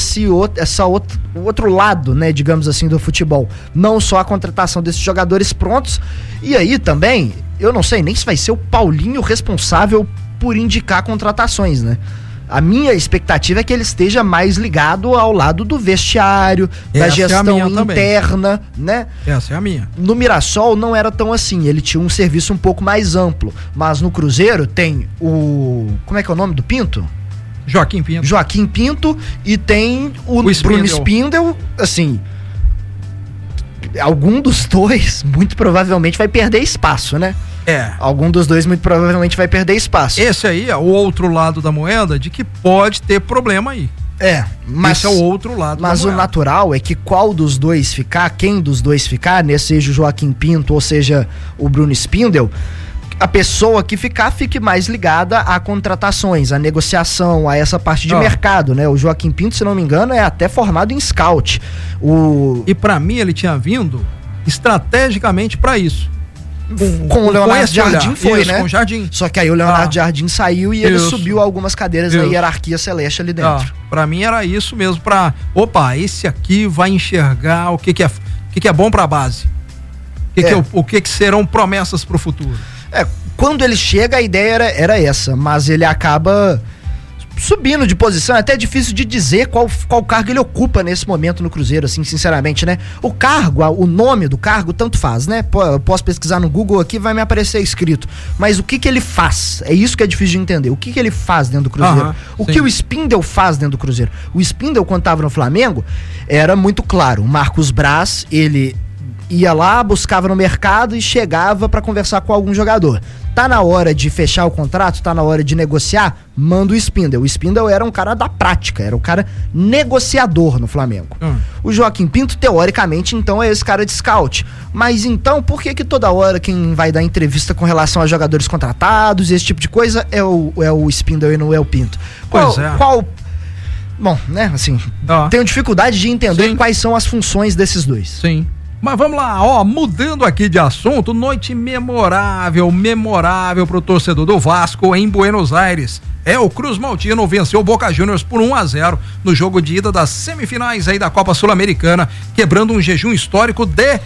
o outro lado, né, digamos assim, do futebol. Não só a contratação desses jogadores prontos. E aí também, eu não sei nem se vai ser o Paulinho responsável por indicar contratações, né? A minha expectativa é que ele esteja mais ligado ao lado do vestiário, da gestão interna, né? Essa é a minha. No Mirassol não era tão assim, ele tinha um serviço um pouco mais amplo, mas no Cruzeiro tem o... como é que é o nome do Pinto? Joaquim Pinto e tem o Bruno Spindel, assim... Algum dos dois muito provavelmente vai perder espaço, né? Algum dos dois muito provavelmente vai perder espaço. Esse aí é o outro lado da moeda de que pode ter problema aí. Mas esse é o outro lado da moeda. Mas o natural é que quem dos dois ficar, né, seja o Joaquim Pinto ou seja o Bruno Spindel, a pessoa que ficar fique mais ligada a contratações, a negociação, a essa parte de mercado, né? O Joaquim Pinto, se não me engano, é até formado em scout. E pra mim ele tinha vindo estrategicamente pra isso. Com o Leonardo Jardim foi, isso, né? Com o Jardim. Só que aí o Leonardo Jardim saiu e ele subiu algumas cadeiras na hierarquia celeste ali dentro. Pra mim era isso mesmo, esse aqui vai enxergar o que é bom pra base. O que serão promessas pro futuro. Quando ele chega, a ideia era essa, mas ele acaba subindo de posição. É até difícil de dizer qual cargo ele ocupa nesse momento no Cruzeiro, assim, sinceramente, né? O nome do cargo, tanto faz, né? Eu posso pesquisar no Google aqui, vai me aparecer escrito. Mas o que ele faz? É isso que é difícil de entender. O que ele faz dentro do Cruzeiro? Que o Spindel faz dentro do Cruzeiro? O Spindel, quando estava no Flamengo, era muito claro. O Marcos Braz, ele ia lá, buscava no mercado e chegava para conversar com algum jogador. Tá na hora de fechar o contrato, tá na hora de negociar, manda o Spindel. O Spindel era um cara da prática, era um cara negociador no Flamengo. O Joaquim Pinto, teoricamente, então, é esse cara de scout. Mas então, por que toda hora quem vai dar entrevista com relação a jogadores contratados, esse tipo de coisa, é o Spindel e não é o Pinto? Bom, né, assim, tenho dificuldade de entender quais são as funções desses dois. Sim. Mas vamos lá, mudando aqui de assunto, noite memorável pro torcedor do Vasco em Buenos Aires. O Cruz Maltino venceu o Boca Juniors por 1-0 no jogo de ida das semifinais aí da Copa Sul-Americana, quebrando um jejum histórico de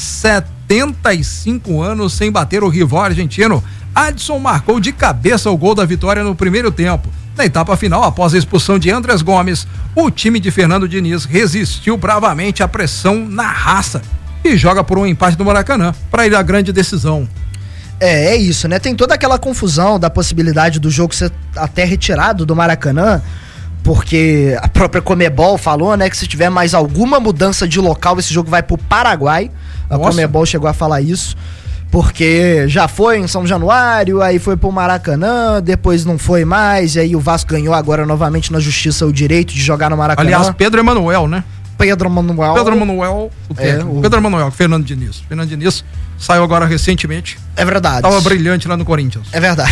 75 anos sem bater o rival argentino. Adson marcou de cabeça o gol da vitória no primeiro tempo. Na etapa final, após a expulsão de Andrés Gomes, o time de Fernando Diniz resistiu bravamente à pressão na raça e joga por um empate do Maracanã para ir à grande decisão. É isso, né? Tem toda aquela confusão da possibilidade do jogo ser até retirado do Maracanã, porque a própria Conmebol falou, né, que se tiver mais alguma mudança de local, esse jogo vai pro Paraguai. A Conmebol chegou a falar isso, Porque já foi em São Januário, aí foi pro Maracanã, depois não foi mais, e aí o Vasco ganhou agora novamente na justiça o direito de jogar no Maracanã. Aliás, Pedro Emanuel, né? Pedro Emanuel, o técnico. Pedro Emanuel, Fernando Diniz. Fernando Diniz saiu agora recentemente. É verdade. Tava brilhante lá no Corinthians. É verdade.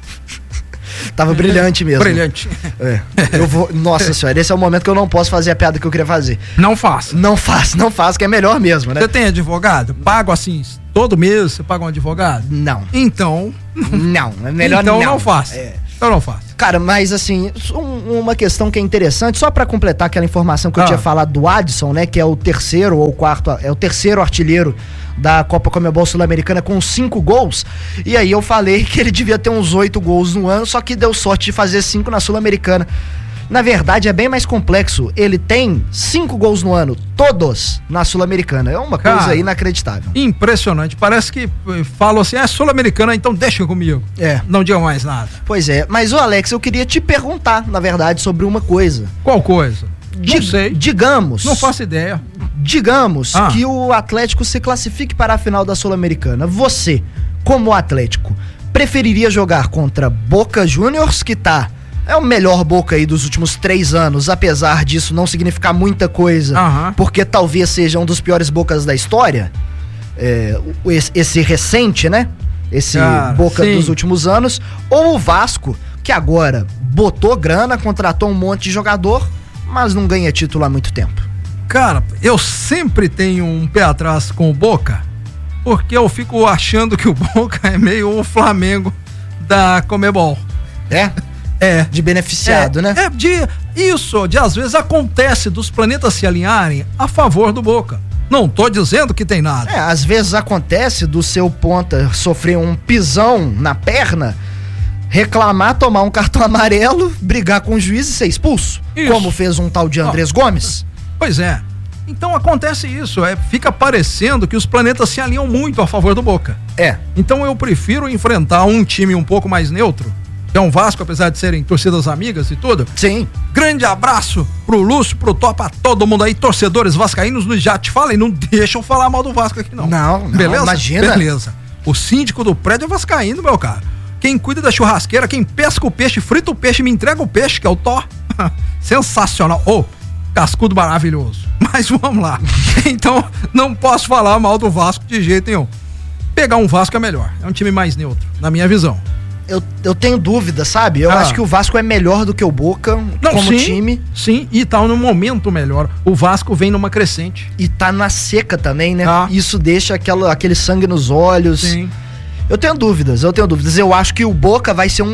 Tava brilhante mesmo. Brilhante. Nossa senhora, esse é o momento que eu não posso fazer a piada que eu queria fazer. Não faça. Não faça, que é melhor mesmo, né? Você tem advogado? Pago assim, todo mês você paga um advogado? Não. Então. Não, é melhor não. Então não faça. Então não faça. Cara, mas assim, uma questão que é interessante, só pra completar aquela informação que eu tinha falado do Adson, né, que é o terceiro ou quarto, é o terceiro artilheiro da Copa Conmebol Sul-Americana com 5 gols, e aí eu falei que ele devia ter uns 8 gols no ano, só que deu sorte de fazer 5 na Sul-Americana. Na verdade, é bem mais complexo. Ele tem 5 gols no ano, todos na Sul-Americana. É uma coisa inacreditável. Impressionante. Parece que falam assim, Sul-Americana, então deixa comigo. Não diga mais nada. Pois é. Mas, Alex, eu queria te perguntar, na verdade, sobre uma coisa. Qual coisa? Não sei. Digamos. Não faço ideia. Digamos que o Atlético se classifique para a final da Sul-Americana. Você, como Atlético, preferiria jogar contra Boca Juniors, que é o melhor Boca aí dos últimos 3 anos, apesar disso não significar muita coisa, porque talvez seja um dos piores Bocas da história, esse recente, né? Esse Boca dos últimos anos, ou o Vasco, que agora botou grana, contratou um monte de jogador, mas não ganha título há muito tempo. Cara, eu sempre tenho um pé atrás com o Boca, porque eu fico achando que o Boca é meio o Flamengo da Conmebol. De beneficiado, né? De às vezes acontece dos planetas se alinharem a favor do Boca. Não tô dizendo que tem nada. Às vezes acontece do seu ponta sofrer um pisão na perna, reclamar, tomar um cartão amarelo, brigar com o juiz e ser expulso. Isso. Como fez um tal de Andrés Gomes. Pois é. Então acontece isso, fica parecendo que os planetas se alinham muito a favor do Boca. Então eu prefiro enfrentar um time um pouco mais neutro, que é um Vasco, apesar de serem torcidas amigas e tudo. Sim. Grande abraço pro Lúcio, pro Tó, pra todo mundo aí, torcedores vascaínos. Já te falei, não deixam falar mal do Vasco aqui não. Não, beleza? Imagina. Beleza. O síndico do prédio é vascaíno, meu cara. Quem cuida da churrasqueira, quem pesca o peixe, frita o peixe, me entrega o peixe, que é o Tó. Sensacional. Cascudo maravilhoso. Mas vamos lá. Então, não posso falar mal do Vasco de jeito nenhum. Pegar um Vasco é melhor. É um time mais neutro, na minha visão. Eu tenho dúvida, sabe? Eu acho que o Vasco é melhor do que o Boca time. Sim, e tá num momento melhor. O Vasco vem numa crescente. E tá na seca também, né? Isso deixa aquele sangue nos olhos. Sim. Eu tenho dúvidas. Eu acho que o Boca vai ser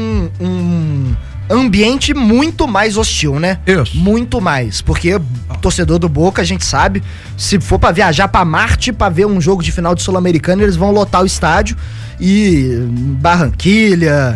um ambiente muito mais hostil, né? Isso. Muito mais. Porque torcedor do Boca, a gente sabe, se for pra viajar pra Marte pra ver um jogo de final de Sul-Americana, eles vão lotar o estádio. E Barranquilha,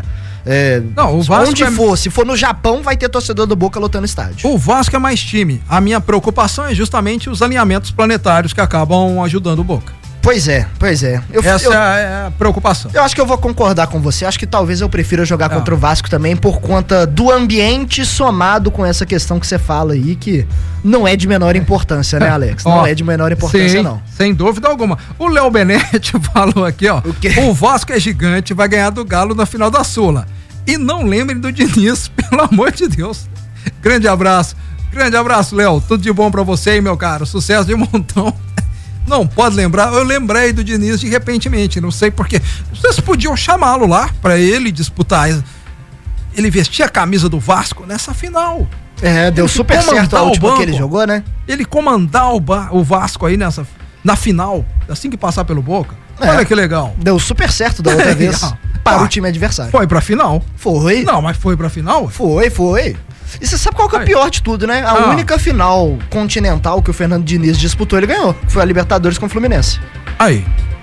o Vasco onde for, se for no Japão, vai ter torcedor do Boca lotando estádio. O Vasco é mais time. A minha preocupação é justamente os alinhamentos planetários que acabam ajudando o Boca. Pois é. Essa é a preocupação. Eu acho que eu vou concordar com você. Acho que talvez eu prefira jogar contra o Vasco também por conta do ambiente somado com essa questão que você fala aí, que não é de menor importância, né, Alex? Não é de menor importância, não. Sem dúvida alguma. O Léo Benetti falou aqui, o Vasco é gigante, vai ganhar do Galo na final da Sula. E não lembrem do Diniz, pelo amor de Deus. Grande abraço, Léo. Tudo de bom pra você, hein, meu caro. Sucesso de montão. Não pode lembrar, eu lembrei do Diniz de repentemente, não sei porquê. Vocês podiam chamá-lo lá pra ele disputar. Ele vestia a camisa do Vasco nessa final. Deu super certo a última que ele jogou, né? Ele comandar o Vasco aí na final, assim que passar pelo Boca. Olha que legal. Deu super certo da outra vez para o time adversário. Foi pra final. Foi. Não, mas foi pra final? Foi. E você sabe qual que é o pior de tudo, né? A única final continental que o Fernando Diniz disputou, ele ganhou. Foi a Libertadores com o Fluminense. Aí.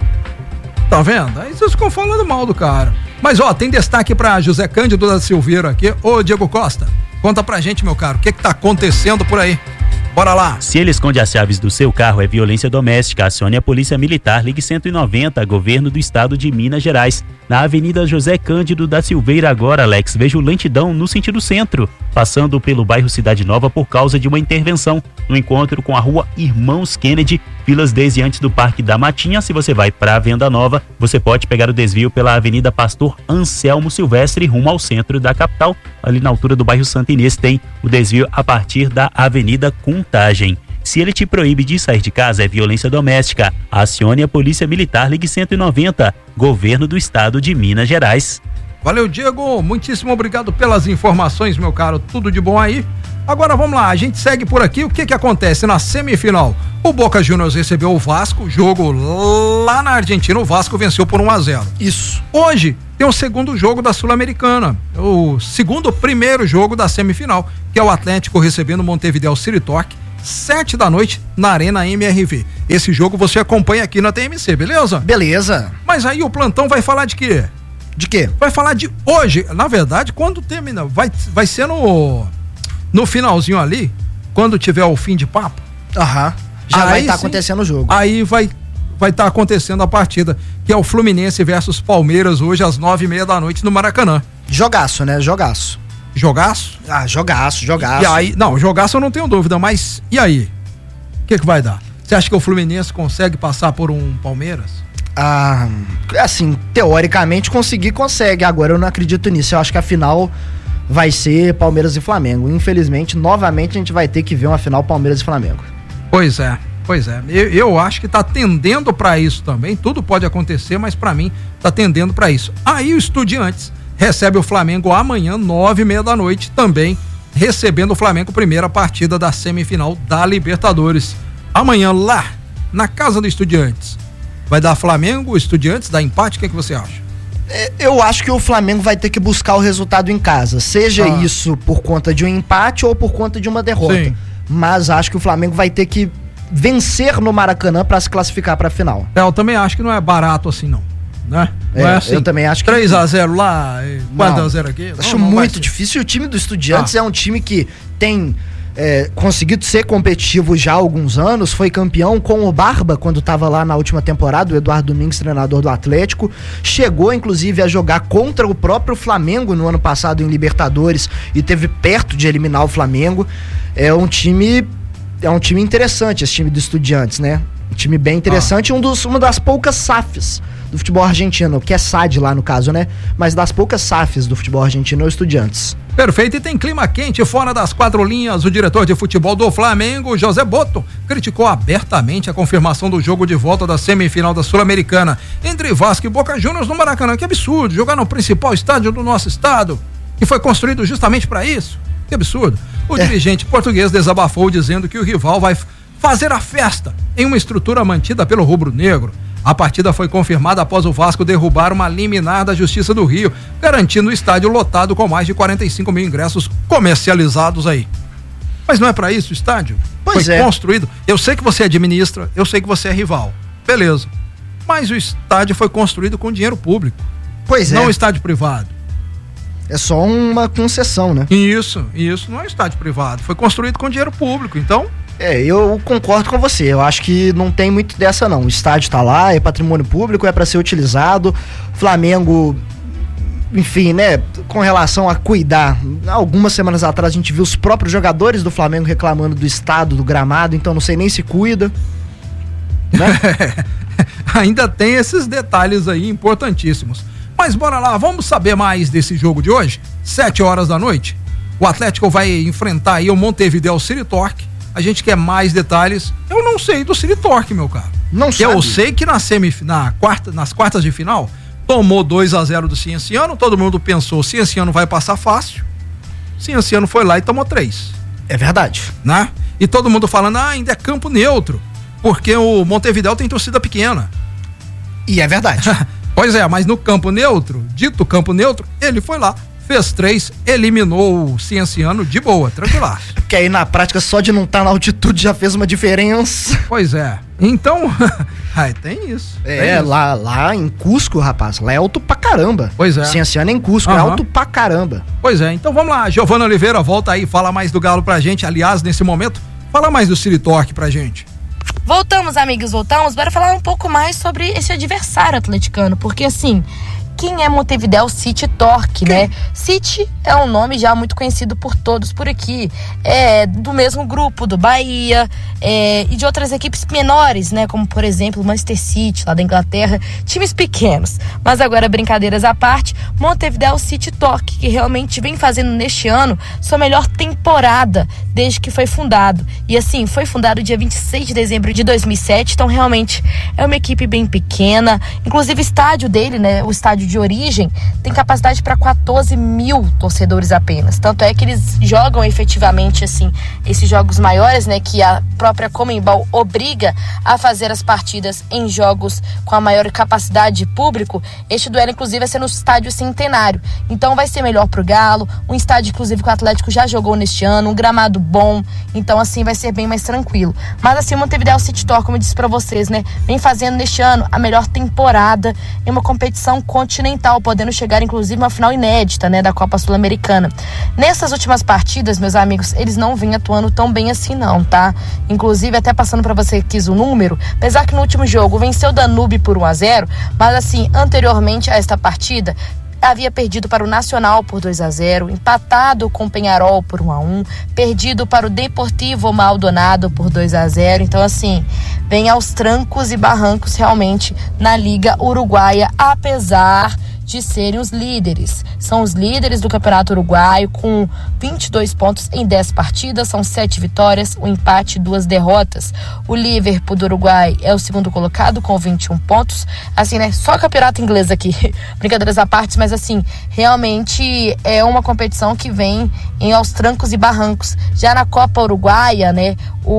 Tá vendo? Aí vocês ficam falando mal do cara. Mas tem destaque pra José Cândido da Silveira aqui. Ô, Diego Costa, conta pra gente, meu caro, o que tá acontecendo por aí? Bora lá. Se ele esconde as chaves do seu carro, é violência doméstica. Acione a Polícia Militar. Ligue 190, Governo do Estado de Minas Gerais. Na Avenida José Cândido da Silveira agora, Alex. Vejo lentidão no sentido centro, passando pelo bairro Cidade Nova por causa de uma intervenção. no encontro com a rua Irmãos Kennedy, filas desde antes do Parque da Matinha. Se você vai para a Venda Nova, você pode pegar o desvio pela Avenida Pastor Anselmo Silvestre rumo ao centro da capital. Ali na altura do bairro Santa Inês tem o desvio a partir da Avenida Contagem. Se ele te proíbe de sair de casa, é violência doméstica. Acione a Polícia Militar, ligue 190, Governo do Estado de Minas Gerais. Valeu, Diego, muitíssimo obrigado pelas informações, meu caro, tudo de bom aí. Agora vamos lá, a gente segue por aqui. O que acontece na semifinal? O Boca Juniors recebeu o Vasco, jogo lá na Argentina, o Vasco venceu por 1-0. Isso. Hoje tem o segundo jogo da Sul-Americana, primeiro jogo da semifinal, que é o Atlético recebendo o Montevideo City Torque, 7 da noite na Arena MRV. Esse jogo você acompanha aqui na TMC, beleza? Beleza. Mas aí o plantão vai falar de quê? De quê? Vai falar de hoje. Na verdade, quando termina, vai ser no finalzinho ali, quando tiver o fim de papo. Aham. Já vai estar acontecendo o jogo. Aí vai estar acontecendo a partida, que é o Fluminense versus Palmeiras, hoje às 9:30 da noite no Maracanã. Jogaço, né? Jogaço. Jogaço? Ah, jogaço. E aí, não, jogaço eu não tenho dúvida, mas e aí? O que vai dar? Você acha que o Fluminense consegue passar por um Palmeiras? Ah, assim, teoricamente consegue. Agora eu não acredito nisso. Eu acho que a final vai ser Palmeiras e Flamengo. Infelizmente, novamente a gente vai ter que ver uma final Palmeiras e Flamengo. Pois é. Eu acho que tá tendendo para isso também. Tudo pode acontecer, mas para mim tá tendendo para isso. Aí o Estudiantes recebe o Flamengo amanhã, 9:30 da noite, também recebendo o Flamengo, primeira partida da semifinal da Libertadores. Amanhã lá, na casa do Estudiantes. Vai dar Flamengo, Estudiantes, dá empate, o que você acha? Eu acho que o Flamengo vai ter que buscar o resultado em casa, seja isso por conta de um empate ou por conta de uma derrota. Sim. Mas acho que o Flamengo vai ter que vencer no Maracanã para se classificar para a final. Eu também acho que não é barato assim não, né? Não é assim. Eu também acho que 3-0 lá, 4-0 aqui. Acho muito difícil. O time do Estudiantes é um time que tem conseguido ser competitivo já há alguns anos, foi campeão com o Barba quando estava lá na última temporada, o Eduardo Domingues, treinador do Atlético, chegou inclusive a jogar contra o próprio Flamengo no ano passado em Libertadores e teve perto de eliminar o Flamengo. É um time interessante esse time do Estudiantes, né? Um time bem interessante, uma das poucas SAFs do futebol argentino, que é SAD lá no caso, né? Mas das poucas SAFs do futebol argentino é o Estudiantes. Perfeito, e tem clima quente fora das quatro linhas. O diretor de futebol do Flamengo, José Boto, criticou abertamente a confirmação do jogo de volta da semifinal da Sul-Americana entre Vasco e Boca Juniors no Maracanã. Que absurdo, jogar no principal estádio do nosso estado, que foi construído justamente para isso. Que absurdo. O dirigente português desabafou dizendo que o rival vai fazer a festa em uma estrutura mantida pelo rubro-negro. A partida foi confirmada após o Vasco derrubar uma liminar da Justiça do Rio, garantindo o estádio lotado com mais de 45 mil ingressos comercializados aí. Mas não é para isso o estádio? Pois foi construído. Eu sei que você administra, eu sei que você é rival. Beleza. Mas o estádio foi construído com dinheiro público. Pois é. Não estádio privado. É só uma concessão, né? Isso não é estádio privado. Foi construído com dinheiro público, então... eu concordo com você. Eu acho que não tem muito dessa não. O estádio tá lá, é patrimônio público, é para ser utilizado. Flamengo, enfim, né, com relação a cuidar, algumas semanas atrás a gente viu os próprios jogadores do Flamengo reclamando do estado do gramado, então não sei nem se cuida, né? Ainda tem esses detalhes aí importantíssimos. Mas bora lá, vamos saber mais desse jogo de hoje? 7h da noite. O Atlético vai enfrentar aí o Montevideo City Torque. A gente quer mais detalhes. Eu não sei do City Torque, meu caro. Não sabe. Eu sei que nas quartas de final tomou 2-0 do Cienciano. Todo mundo pensou, Cienciano vai passar fácil. Cienciano foi lá e tomou 3. É verdade. Né? E todo mundo falando, ainda é campo neutro, porque o Montevideo tem torcida pequena. E é verdade. Pois é, mas no campo neutro, dito campo neutro, ele foi lá, fez 3, eliminou o Cienciano de boa, tranquilar. Porque aí na prática só de não estar na altitude já fez uma diferença. Pois é, então, tem isso. Tem isso. Lá em Cusco, rapaz, lá é alto pra caramba. Pois é. Cienciano em Cusco, é alto pra caramba. Pois é, então vamos lá, Giovana Oliveira, volta aí, fala mais do Galo pra gente, aliás, nesse momento, fala mais do City Torque pra gente. Voltamos, amigos, Bora falar um pouco mais sobre esse adversário atleticano, porque assim, quem é Montevideo City Torque, né? City é um nome já muito conhecido por todos por aqui, é do mesmo grupo do Bahia, e de outras equipes menores, né, como por exemplo o Manchester City, lá da Inglaterra, times pequenos. Mas agora, brincadeiras à parte, Montevideo City Torque, que realmente vem fazendo neste ano sua melhor temporada desde que foi fundado. E assim, foi fundado dia 26 de dezembro de 2007, então realmente é uma equipe bem pequena. Inclusive o estádio dele, né, o estádio de origem, tem capacidade para 14 mil torcedores apenas. Tanto é que eles jogam efetivamente assim esses jogos maiores, né, que a própria Conmebol obriga a fazer as partidas em jogos com a maior capacidade de público. Este duelo inclusive vai ser no estádio Centenário, então vai ser melhor pro Galo, um estádio inclusive que o Atlético já jogou neste ano, um gramado bom, então assim vai ser bem mais tranquilo. Mas assim, o Montevideo City Torque, como eu disse pra vocês, né, vem fazendo neste ano a melhor temporada em uma competição continental, podendo chegar inclusive a uma final inédita, né, da Copa Sul-Americana. Nessas últimas partidas, meus amigos, eles não vêm atuando tão bem assim não, tá? Inclusive, até passando pra você aqui o número, apesar que no último jogo venceu o Danúbio por 1-0, mas assim, anteriormente a esta partida, havia perdido para o Nacional por 2-0, empatado com o Peñarol por 1-1, perdido para o Deportivo Maldonado por 2-0. Então, assim, vem aos trancos e barrancos realmente na Liga Uruguaia, apesar de serem os líderes. São os líderes do Campeonato Uruguaio com 22 pontos em 10 partidas, são 7 vitórias, um empate e 2 derrotas. O Liverpool do Uruguai é o segundo colocado com 21 pontos. Assim, né, só campeonato inglês aqui, brincadeiras à parte, mas assim, realmente é uma competição que vem aos trancos e barrancos. Já na Copa Uruguaia, né,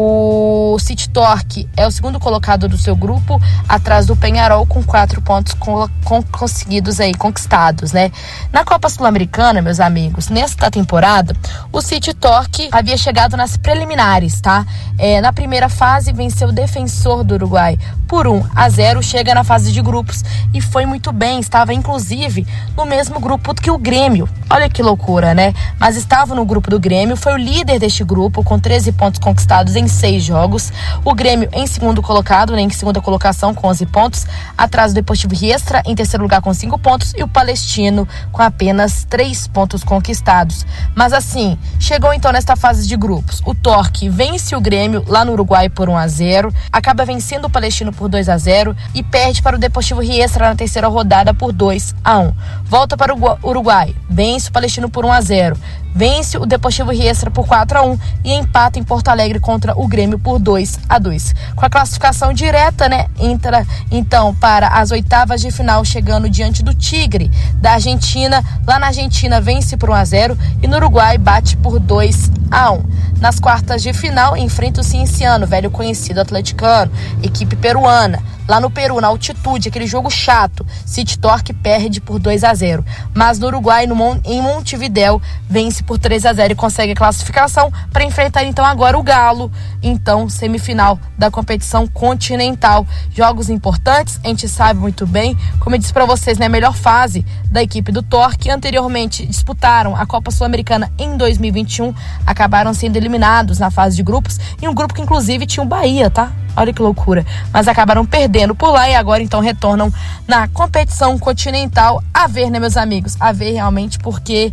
o City Torque é o segundo colocado do seu grupo, atrás do Peñarol com 4 pontos conseguidos aí, conquistados, né? Na Copa Sul-Americana, meus amigos, nesta temporada, o City Torque havia chegado nas preliminares, tá? Na primeira fase, venceu o Defensor do Uruguai por 1-0, chega na fase de grupos e foi muito bem, estava inclusive no mesmo grupo que o Grêmio. Olha que loucura, né? Mas estava no grupo do Grêmio, foi o líder deste grupo com 13 pontos conquistados em 6 jogos. O Grêmio em segundo colocado, né, em segunda colocação com 11 pontos, atrás do Deportivo Riestra em terceiro lugar com 5 pontos e o Palestino com apenas 3 pontos conquistados. Mas assim, chegou então nesta fase de grupos. O Torque vence o Grêmio lá no Uruguai por 1-0, acaba vencendo o Palestino por 2-0 e perde para o Deportivo Riestra na terceira rodada por 2-1. Volta para o Uruguai, vence o Palestino por 1-0, vence o Deportivo Riestra por 4-1 e empata em Porto Alegre contra o Grêmio por 2-2. Com a classificação direta, né, entra então para as oitavas de final, chegando diante do Tigre da Argentina. Lá na Argentina vence por 1-0 e no Uruguai bate por 2-1. Nas quartas de final enfrenta o Cienciano, velho conhecido atleticano, equipe peruana. Lá no Peru, na altitude, aquele jogo chato, City Torque perde por 2-0. Mas no Uruguai, em Montevideo, vence por 3-0 e consegue a classificação para enfrentar então agora o Galo, então semifinal da competição continental. Jogos importantes, a gente sabe muito bem, como eu disse para vocês, né, a melhor fase da equipe do Torque. Anteriormente disputaram a Copa Sul-Americana em 2021, acabaram sendo eliminados na fase de grupos, e um grupo que inclusive tinha o Bahia, tá? Olha que loucura. Mas acabaram perdendo por lá e agora então retornam na competição continental. A ver, né, meus amigos? A ver realmente, porque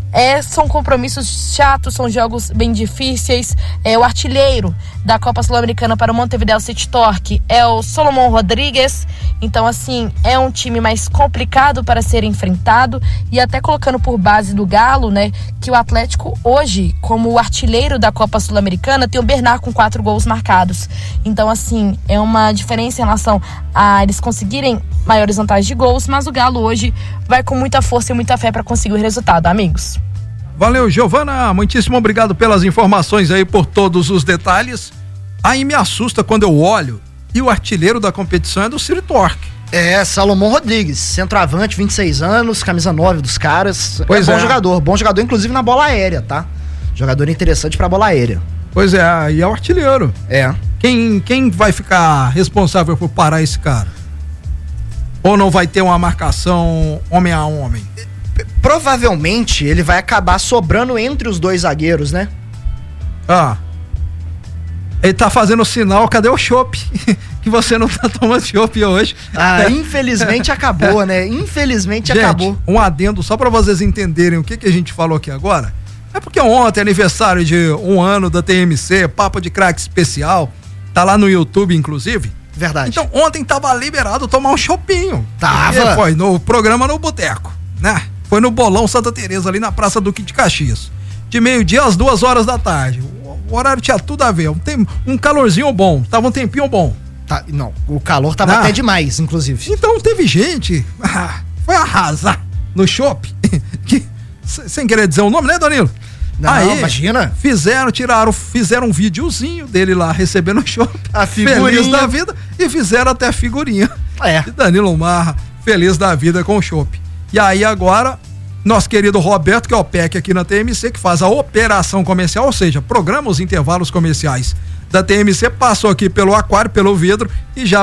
são compromissos chatos, são jogos bem difíceis. O artilheiro da Copa Sul-Americana para o Montevideo City Torque é o Solomon Rodrigues. Então, assim, é um time mais complicado para ser enfrentado. E até colocando por base do Galo, né, que o Atlético hoje, como o artilheiro da Copa Sul-Americana, tem o Bernard com 4 gols marcados. Então, assim, é uma diferença em relação a eles conseguirem maiores vantagens de gols, mas o Galo hoje vai com muita força e muita fé para conseguir o resultado, amigos. Valeu, Giovana, muitíssimo obrigado pelas informações aí, por todos os detalhes. Aí me assusta quando eu olho e o artilheiro da competição é do City Torque. Salomon Rodrigues, centroavante, 26 anos, camisa 9 dos caras. Pois bom jogador inclusive na bola aérea, tá? Jogador interessante pra bola aérea. Pois é, e é o artilheiro. Quem vai ficar responsável por parar esse cara? Ou não vai ter uma marcação homem a homem? Provavelmente ele vai acabar sobrando entre os dois zagueiros, né? Ele tá fazendo o sinal, cadê o chopp? que você não tá tomando chopp hoje. Infelizmente acabou, né? Infelizmente gente, acabou. Um adendo só pra vocês entenderem o que a gente falou aqui agora. É porque ontem é aniversário de 1 ano da TMC, Papo de Craque especial. Tá lá no YouTube, inclusive. Verdade. Então ontem tava liberado tomar um choppinho. Tava. Foi no programa no Boteco, né? Foi no Bolão Santa Teresa, ali na Praça Duque de Caxias. De meio-dia às 2 horas da tarde. O horário tinha tudo a ver. Um calorzinho bom, tava um tempinho bom. Não, o calor tava até demais, inclusive. Então teve gente, foi arrasar no chopp, sem querer dizer o nome, né, Danilo? Não, aí, imagina. Fizeram um videozinho dele lá recebendo o chopp. A figurinha. Feliz da vida. E fizeram até a figurinha. De Danilo Marra, feliz da vida com o chopp. E aí agora, nosso querido Roberto, que é o PEC aqui na TMC, que faz a operação comercial, ou seja, programa os intervalos comerciais da TMC, passou aqui pelo aquário, pelo vidro e já